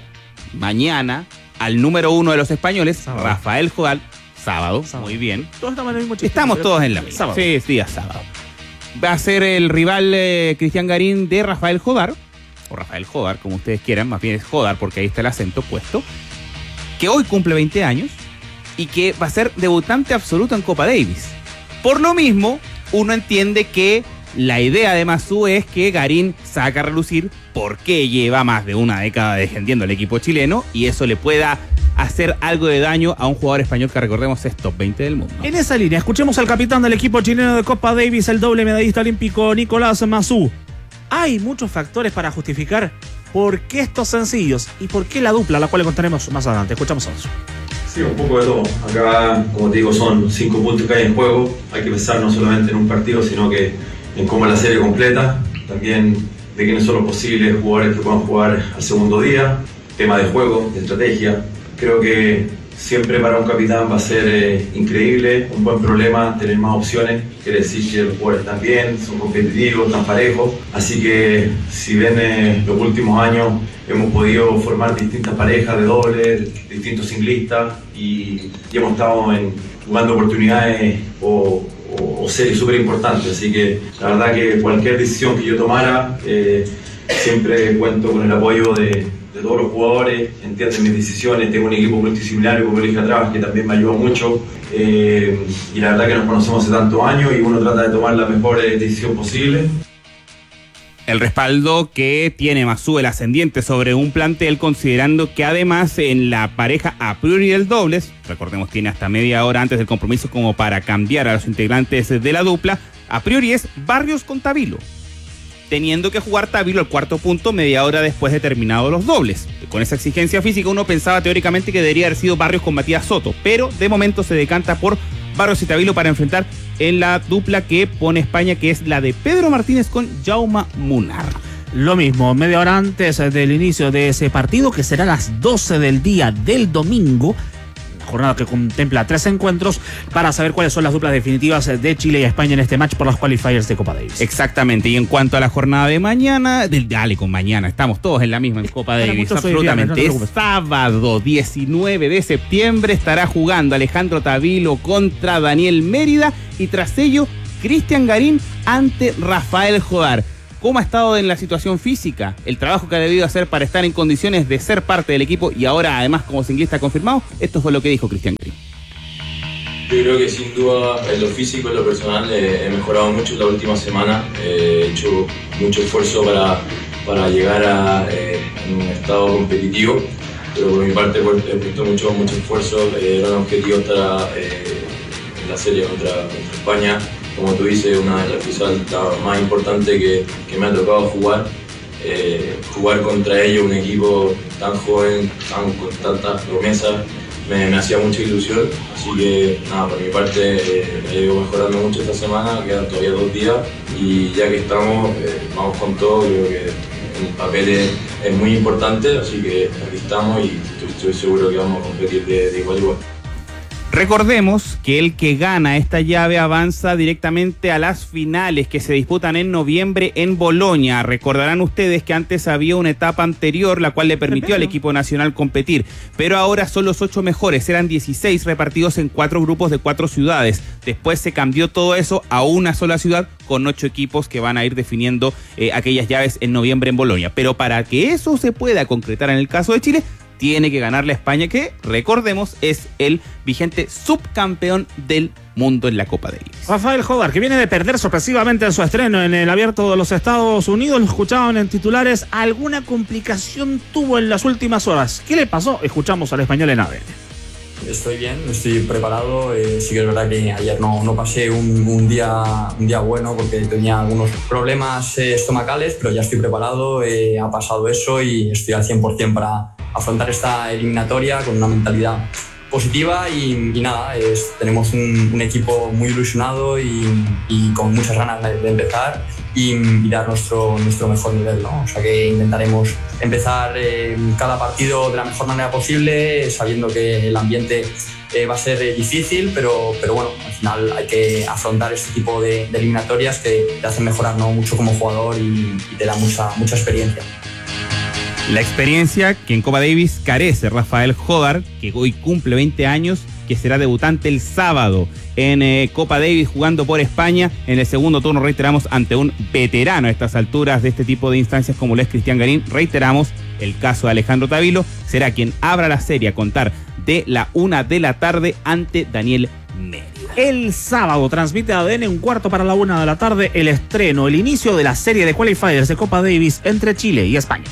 S1: mañana al número 1 de los españoles, sábado. Rafael Jodar, sábado, muy bien.
S15: Todos estamos en el mismo chiste,
S1: estamos todos en la misma. Sí, es día sábado. Va a ser el rival Cristian Garín de Rafael Jodar, o Rafael Jodar, como ustedes quieran, más bien es Jodar porque ahí está el acento puesto, que hoy cumple 20 años y que va a ser debutante absoluto en Copa Davis. Por lo mismo, uno entiende que la idea de Mazú es que Garín saca a relucir por qué lleva más de una década defendiendo al equipo chileno y eso le pueda hacer algo de daño a un jugador español que, recordemos, es top 20 del mundo.
S15: En esa línea, escuchemos al capitán del equipo chileno de Copa Davis, el doble medallista olímpico Nicolás Mazú. Hay muchos factores para justificar por qué estos sencillos y por qué la dupla, la cual le contaremos más adelante. Escuchamos a nosotros.
S2: Sí, un poco de todo. Acá, como te digo, son 5 puntos que hay en juego. Hay que pensar no solamente en un partido, sino que en cómo es la serie completa. También de quiénes son los posibles jugadores que puedan jugar al segundo día. Tema de juego, de estrategia. Creo que siempre para un capitán va a ser increíble, un buen problema tener más opciones. Quiere decir que los jugadores están bien, son competitivos, están parejos. Así que si ven los últimos años hemos podido formar distintas parejas de dobles, distintos singlistas y hemos estado jugando oportunidades o series súper importantes. Así que la verdad que cualquier decisión que yo tomara, siempre cuento con el apoyo de todos los jugadores, entienden mis decisiones. Tengo un equipo multidisciplinario como Elige Atrás que también me ayuda mucho y la verdad que nos conocemos hace tantos años y uno trata de tomar la mejor decisión posible.
S1: El respaldo que tiene Mazú, el ascendiente sobre un plantel, considerando que además en la pareja a priori del dobles, recordemos tiene hasta media hora antes del compromiso como para cambiar a los integrantes de la dupla, a priori es Barrios con Tavilo. teniendo que jugar Tavilo al cuarto punto media hora después de terminado los dobles. Con esa exigencia física uno pensaba teóricamente que debería haber sido Barrios con Matías Soto, pero de momento se decanta por Barrios y Tavilo para enfrentar en la dupla que pone España, que es la de Pedro Martínez con Jaume Munar.
S15: Lo mismo, media hora antes del inicio de ese partido, que será a las 12 del día del domingo. Jornada que contempla 3 encuentros para saber cuáles son las duplas definitivas de Chile y España en este match por los qualifiers de Copa Davis.
S1: Exactamente, y en cuanto a la jornada de mañana, dale con mañana, estamos todos en la misma en Copa Davis, absolutamente. Viernes, no sábado 19 de septiembre estará jugando Alejandro Tavilo contra Daniel Mérida y tras ello Cristian Garín ante Rafael Jodar. ¿Cómo ha estado en la situación física? El trabajo que ha debido hacer para estar en condiciones de ser parte del equipo y ahora además como singlista confirmado. Esto fue lo que dijo Cristian Garín.
S2: Yo creo que sin duda en lo físico, en lo personal he mejorado mucho en la última semana. He hecho mucho esfuerzo para llegar a un estado competitivo, pero por mi parte he puesto mucho esfuerzo. Era un objetivo estar en la serie contra España. Como tú dices, una de las cosas más importantes que me ha tocado jugar. Jugar contra ellos, un equipo tan joven, con tantas promesas, me hacía mucha ilusión. Así que nada, por mi parte he ido mejorando mucho esta semana, quedan todavía 2 días y ya que estamos, vamos con todo. Creo que el papel es muy importante, así que aquí estamos y estoy seguro que vamos a competir de igual a igual.
S1: Recordemos que el que gana esta llave avanza directamente a las finales que se disputan en noviembre en Bolonia. Recordarán ustedes que antes había una etapa anterior la cual le permitió al equipo nacional competir, pero ahora son los 8 mejores, eran 16 repartidos en 4 grupos de 4 ciudades. Después se cambió todo eso a una sola ciudad con 8 equipos que van a ir definiendo aquellas llaves en noviembre en Bolonia. Pero para que eso se pueda concretar en el caso de Chile, tiene que ganarle a España, que, recordemos, es el vigente subcampeón del mundo en la Copa Davis.
S15: Rafael Jodar, que viene de perder sorpresivamente en su estreno en el Abierto de los Estados Unidos, lo escuchaban en titulares, alguna complicación tuvo en las últimas horas. ¿Qué le pasó? Escuchamos al español en ADN.
S5: Estoy bien, estoy preparado. Sí que es verdad que ayer no pasé un día bueno porque tenía algunos problemas estomacales, pero ya estoy preparado, ha pasado eso y estoy al 100% para afrontar esta eliminatoria con una mentalidad positiva y nada, tenemos un equipo muy ilusionado y con muchas ganas de empezar y dar nuestro mejor nivel, ¿no? O sea que intentaremos empezar cada partido de la mejor manera posible, sabiendo que el ambiente va a ser difícil, pero bueno, al final hay que afrontar este tipo de eliminatorias que te hacen mejorar, ¿no?, mucho como jugador y te da mucha experiencia.
S1: La experiencia que en Copa Davis carece Rafael Jodar, que hoy cumple 20 años, que será debutante el sábado en Copa Davis jugando por España. En el segundo turno, reiteramos, ante un veterano a estas alturas de este tipo de instancias como lo es Cristian Garín. Reiteramos, el caso de Alejandro Tavilo será quien abra la serie a contar de la 1 de la tarde ante Daniel Mérida.
S15: El sábado transmite ADN 1:15 p.m. el estreno, el inicio de la serie de qualifiers de Copa Davis entre Chile y España.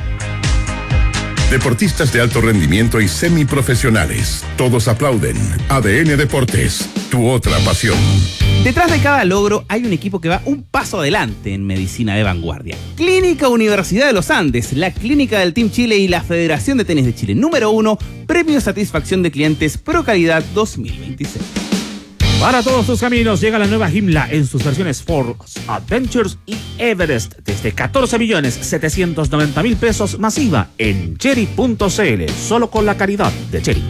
S13: Deportistas de alto rendimiento y semiprofesionales. Todos aplauden. ADN Deportes, tu otra pasión.
S1: Detrás de cada logro hay un equipo que va un paso adelante en medicina de vanguardia. Clínica Universidad de los Andes, la clínica del Team Chile y la Federación de Tenis de Chile. Número 1, Premio Satisfacción de Clientes Pro Calidad 2026.
S15: Para todos tus caminos llega la nueva Himla en sus versiones Force, Adventures y Everest desde 14.790.000 pesos masiva en Chery.cl, solo con la caridad de Chery.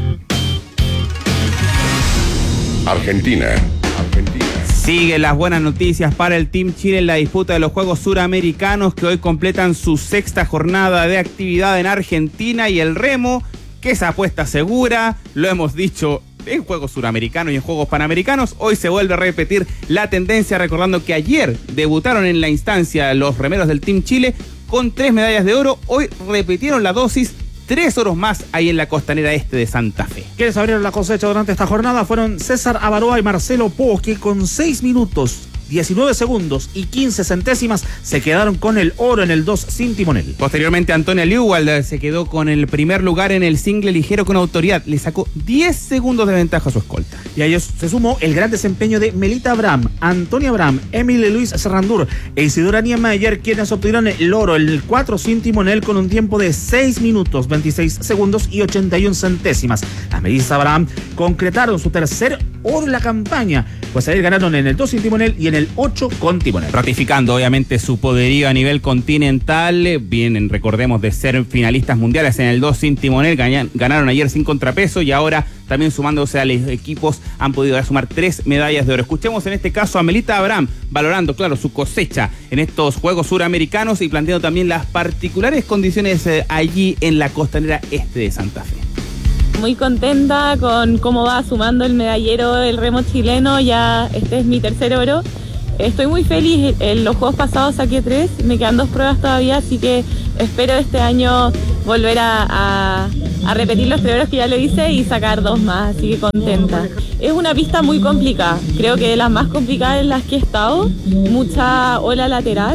S13: Argentina.
S1: Siguen las buenas noticias para el Team Chile en la disputa de los Juegos Suramericanos que hoy completan su 6ª jornada de actividad en Argentina, y el remo, que es apuesta segura, lo hemos dicho en Juegos Suramericanos y en Juegos Panamericanos. Hoy se vuelve a repetir la tendencia, recordando que ayer debutaron en la instancia los remeros del Team Chile con 3 medallas de oro. Hoy repitieron la dosis, 3 oros más ahí en la costanera este de Santa Fe.
S15: Quienes abrieron la cosecha durante esta jornada fueron César Avaroa y Marcelo Po, que con 6 minutos 19 segundos y 15 centésimas se quedaron con el oro en el 2 sin timonel.
S1: Posteriormente, Antonia Lewald se quedó con el primer lugar en el single ligero con autoridad. Le sacó 10 segundos de ventaja a su escolta.
S15: Y a ellos se sumó el gran desempeño de Melita Abraham, Antonia Abraham, Emily Luis Serrandur e Isidora Niemeyer, quienes obtuvieron el oro en el 4 sin timonel con un tiempo de 6 minutos, 26 segundos y 81 centésimas. Las mellizas Abraham concretaron su tercer oro en la campaña, pues ahí ganaron en el 2 sin timonel y en el 8 con timonel.
S1: Ratificando obviamente su poderío a nivel continental, vienen, recordemos, de ser finalistas mundiales en el 2 sin timonel, ganaron ayer sin contrapeso y ahora también sumándose a los equipos han podido sumar 3 medallas de oro. Escuchemos en este caso a Melita Abraham, valorando, claro, su cosecha en estos Juegos Suramericanos y planteando también las particulares condiciones allí en la costanera este de Santa Fe.
S12: Muy contenta con cómo va sumando el medallero del remo chileno, ya este es mi tercer oro. Estoy muy feliz, en los juegos pasados saqué 3, me quedan 2 pruebas todavía, así que espero este año volver a repetir los 3 oros que ya lo hice y sacar 2 más, así que contenta. Es una pista muy complicada, creo que de las más complicadas en las que he estado, mucha ola lateral,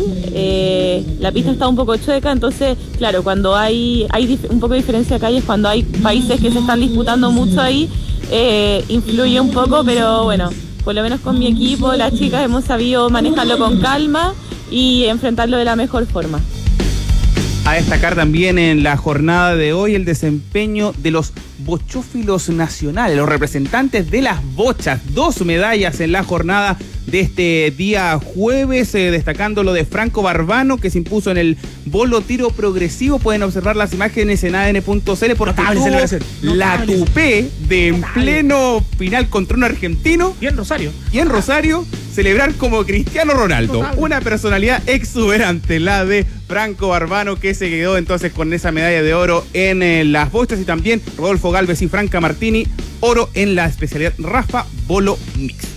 S12: la pista está un poco chueca, entonces claro, cuando hay un poco de diferencia de calles, cuando hay países que se están disputando mucho ahí, influye un poco, pero bueno, por lo menos con mi equipo, las chicas hemos sabido manejarlo con calma y enfrentarlo de la mejor forma.
S1: A destacar también en la jornada de hoy el desempeño de los bochófilos nacionales, los representantes de las bochas, 2 medallas en la jornada de este día jueves, destacando lo de Franco Barbano, que se impuso en el bolo tiro progresivo. Pueden observar las imágenes en adn.cl porque tuvo la tupé de en pleno final contra un argentino.
S15: Y en
S1: Rosario, celebrar como Cristiano Ronaldo. Una personalidad exuberante, la de Franco Barbano, que se quedó entonces con esa medalla de oro en las bochas, y también Rodolfo Galvez y Franca Martini, oro en la especialidad Rafa bolo mixto.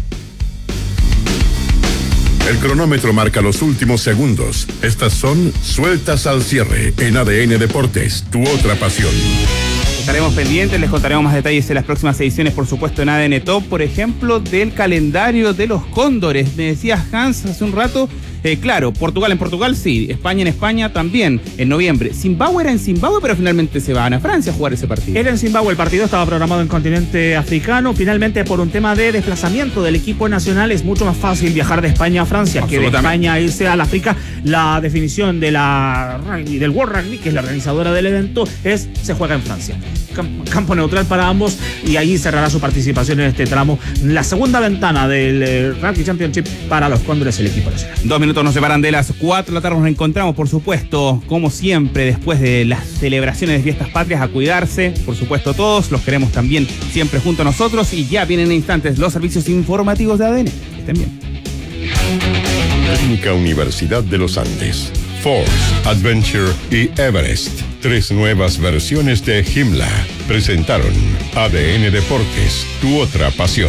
S13: El cronómetro marca los últimos segundos. Estas son sueltas al cierre en ADN Deportes, tu otra pasión.
S1: Estaremos pendientes, les contaremos más detalles en las próximas ediciones, por supuesto, en ADN Top, por ejemplo, del calendario de los Cóndores. Me decía Hans hace un rato, claro, Portugal en Portugal, sí, España en España también, en noviembre. Zimbabue era en Zimbabue, pero finalmente se van a Francia a jugar ese partido.
S15: Era en Zimbabue, el partido estaba programado en continente africano, finalmente por un tema de desplazamiento del equipo nacional es mucho más fácil viajar de España a Francia que de España a irse al África. La definición de la rugby, del World Rugby, que es la organizadora del evento, es se juega en Francia. Campo neutral para ambos y ahí cerrará su participación en este tramo, la segunda ventana del Rugby Championship para los Cóndores, el equipo nacional.
S1: 2 minutos nos separan de las 4 de la tarde, nos reencontramos, por supuesto, como siempre, después de las celebraciones de fiestas patrias, a cuidarse, por supuesto todos, los queremos también siempre junto a nosotros, y ya vienen en instantes los servicios informativos de ADN. Estén bien.
S13: Clínica Universidad de los Andes, Force, Adventure y Everest. 3 nuevas versiones de Himla presentaron ADN Deportes, tu otra pasión.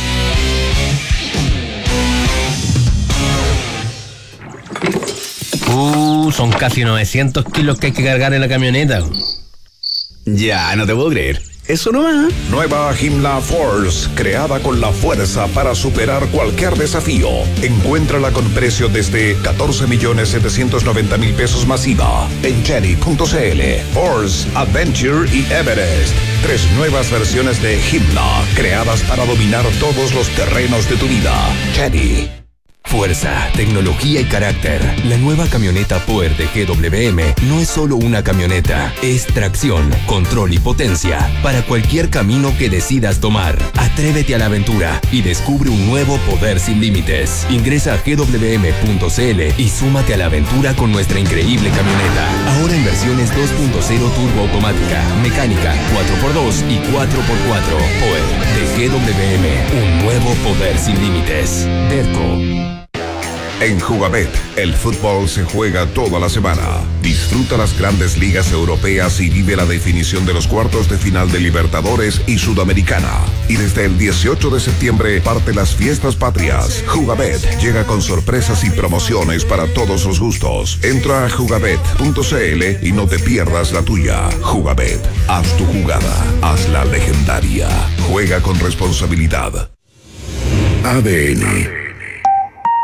S9: Son casi 900 kilos que hay que cargar en la camioneta.
S17: Ya, no te puedo creer. Eso no va.
S14: Nueva Himla Force, creada con la fuerza para superar cualquier desafío. Encuéntrala con precio desde 14.790.000 pesos masiva en Chery.cl. Force, Adventure y Everest. 3 nuevas versiones de Himla, creadas para dominar todos los terrenos de tu vida. Chery.
S19: Fuerza, tecnología y carácter. La nueva camioneta Power de GWM no es solo una camioneta, es tracción, control y potencia para cualquier camino que decidas tomar. Atrévete a la aventura y descubre un nuevo poder sin límites. Ingresa a gwm.cl y súmate a la aventura con nuestra increíble camioneta. Ahora en versiones 2.0 turbo automática, mecánica, 4x2 y 4x4. Power de GWM, un nuevo poder sin límites. Derco.
S14: En Jugabet, el fútbol se juega toda la semana. Disfruta las grandes ligas europeas y vive la definición de los cuartos de final de Libertadores y Sudamericana. Y desde el 18 de septiembre parte las fiestas patrias. Jugabet llega con sorpresas y promociones para todos los gustos. Entra a jugabet.cl y no te pierdas la tuya. Jugabet, haz tu jugada, hazla legendaria. Juega con responsabilidad.
S13: ADN.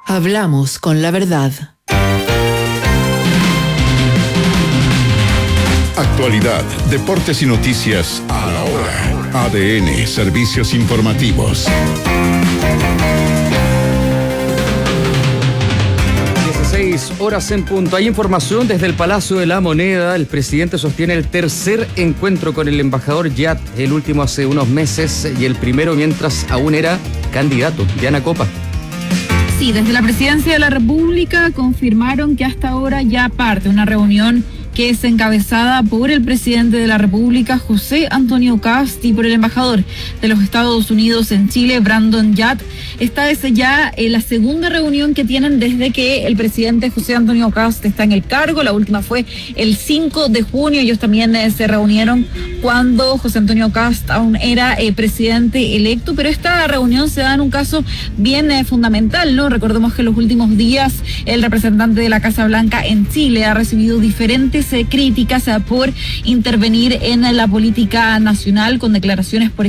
S11: Hablamos con la verdad.
S13: Actualidad, deportes y noticias a la hora. ADN, servicios informativos.
S10: 16 horas en punto. Hay información desde el Palacio de la Moneda. El presidente sostiene el tercer encuentro con el embajador Yat, el último hace unos meses y el primero mientras aún era candidato. Diana Copa.
S16: Sí, desde la Presidencia de la República confirmaron que hasta ahora ya parte una reunión que es encabezada por el presidente de la República, José Antonio Kast, y por el embajador de los Estados Unidos en Chile, Brandon Yat. Esta es ya la segunda reunión que tienen desde que el presidente José Antonio Kast está en el cargo. La última fue el 5 de junio. Ellos también se reunieron cuando José Antonio Kast aún era presidente electo, pero esta reunión se da en un caso bien fundamental, ¿no? Recordemos que en los últimos días el representante de la Casa Blanca en Chile ha recibido diferentes críticas por intervenir en la política nacional con declaraciones, por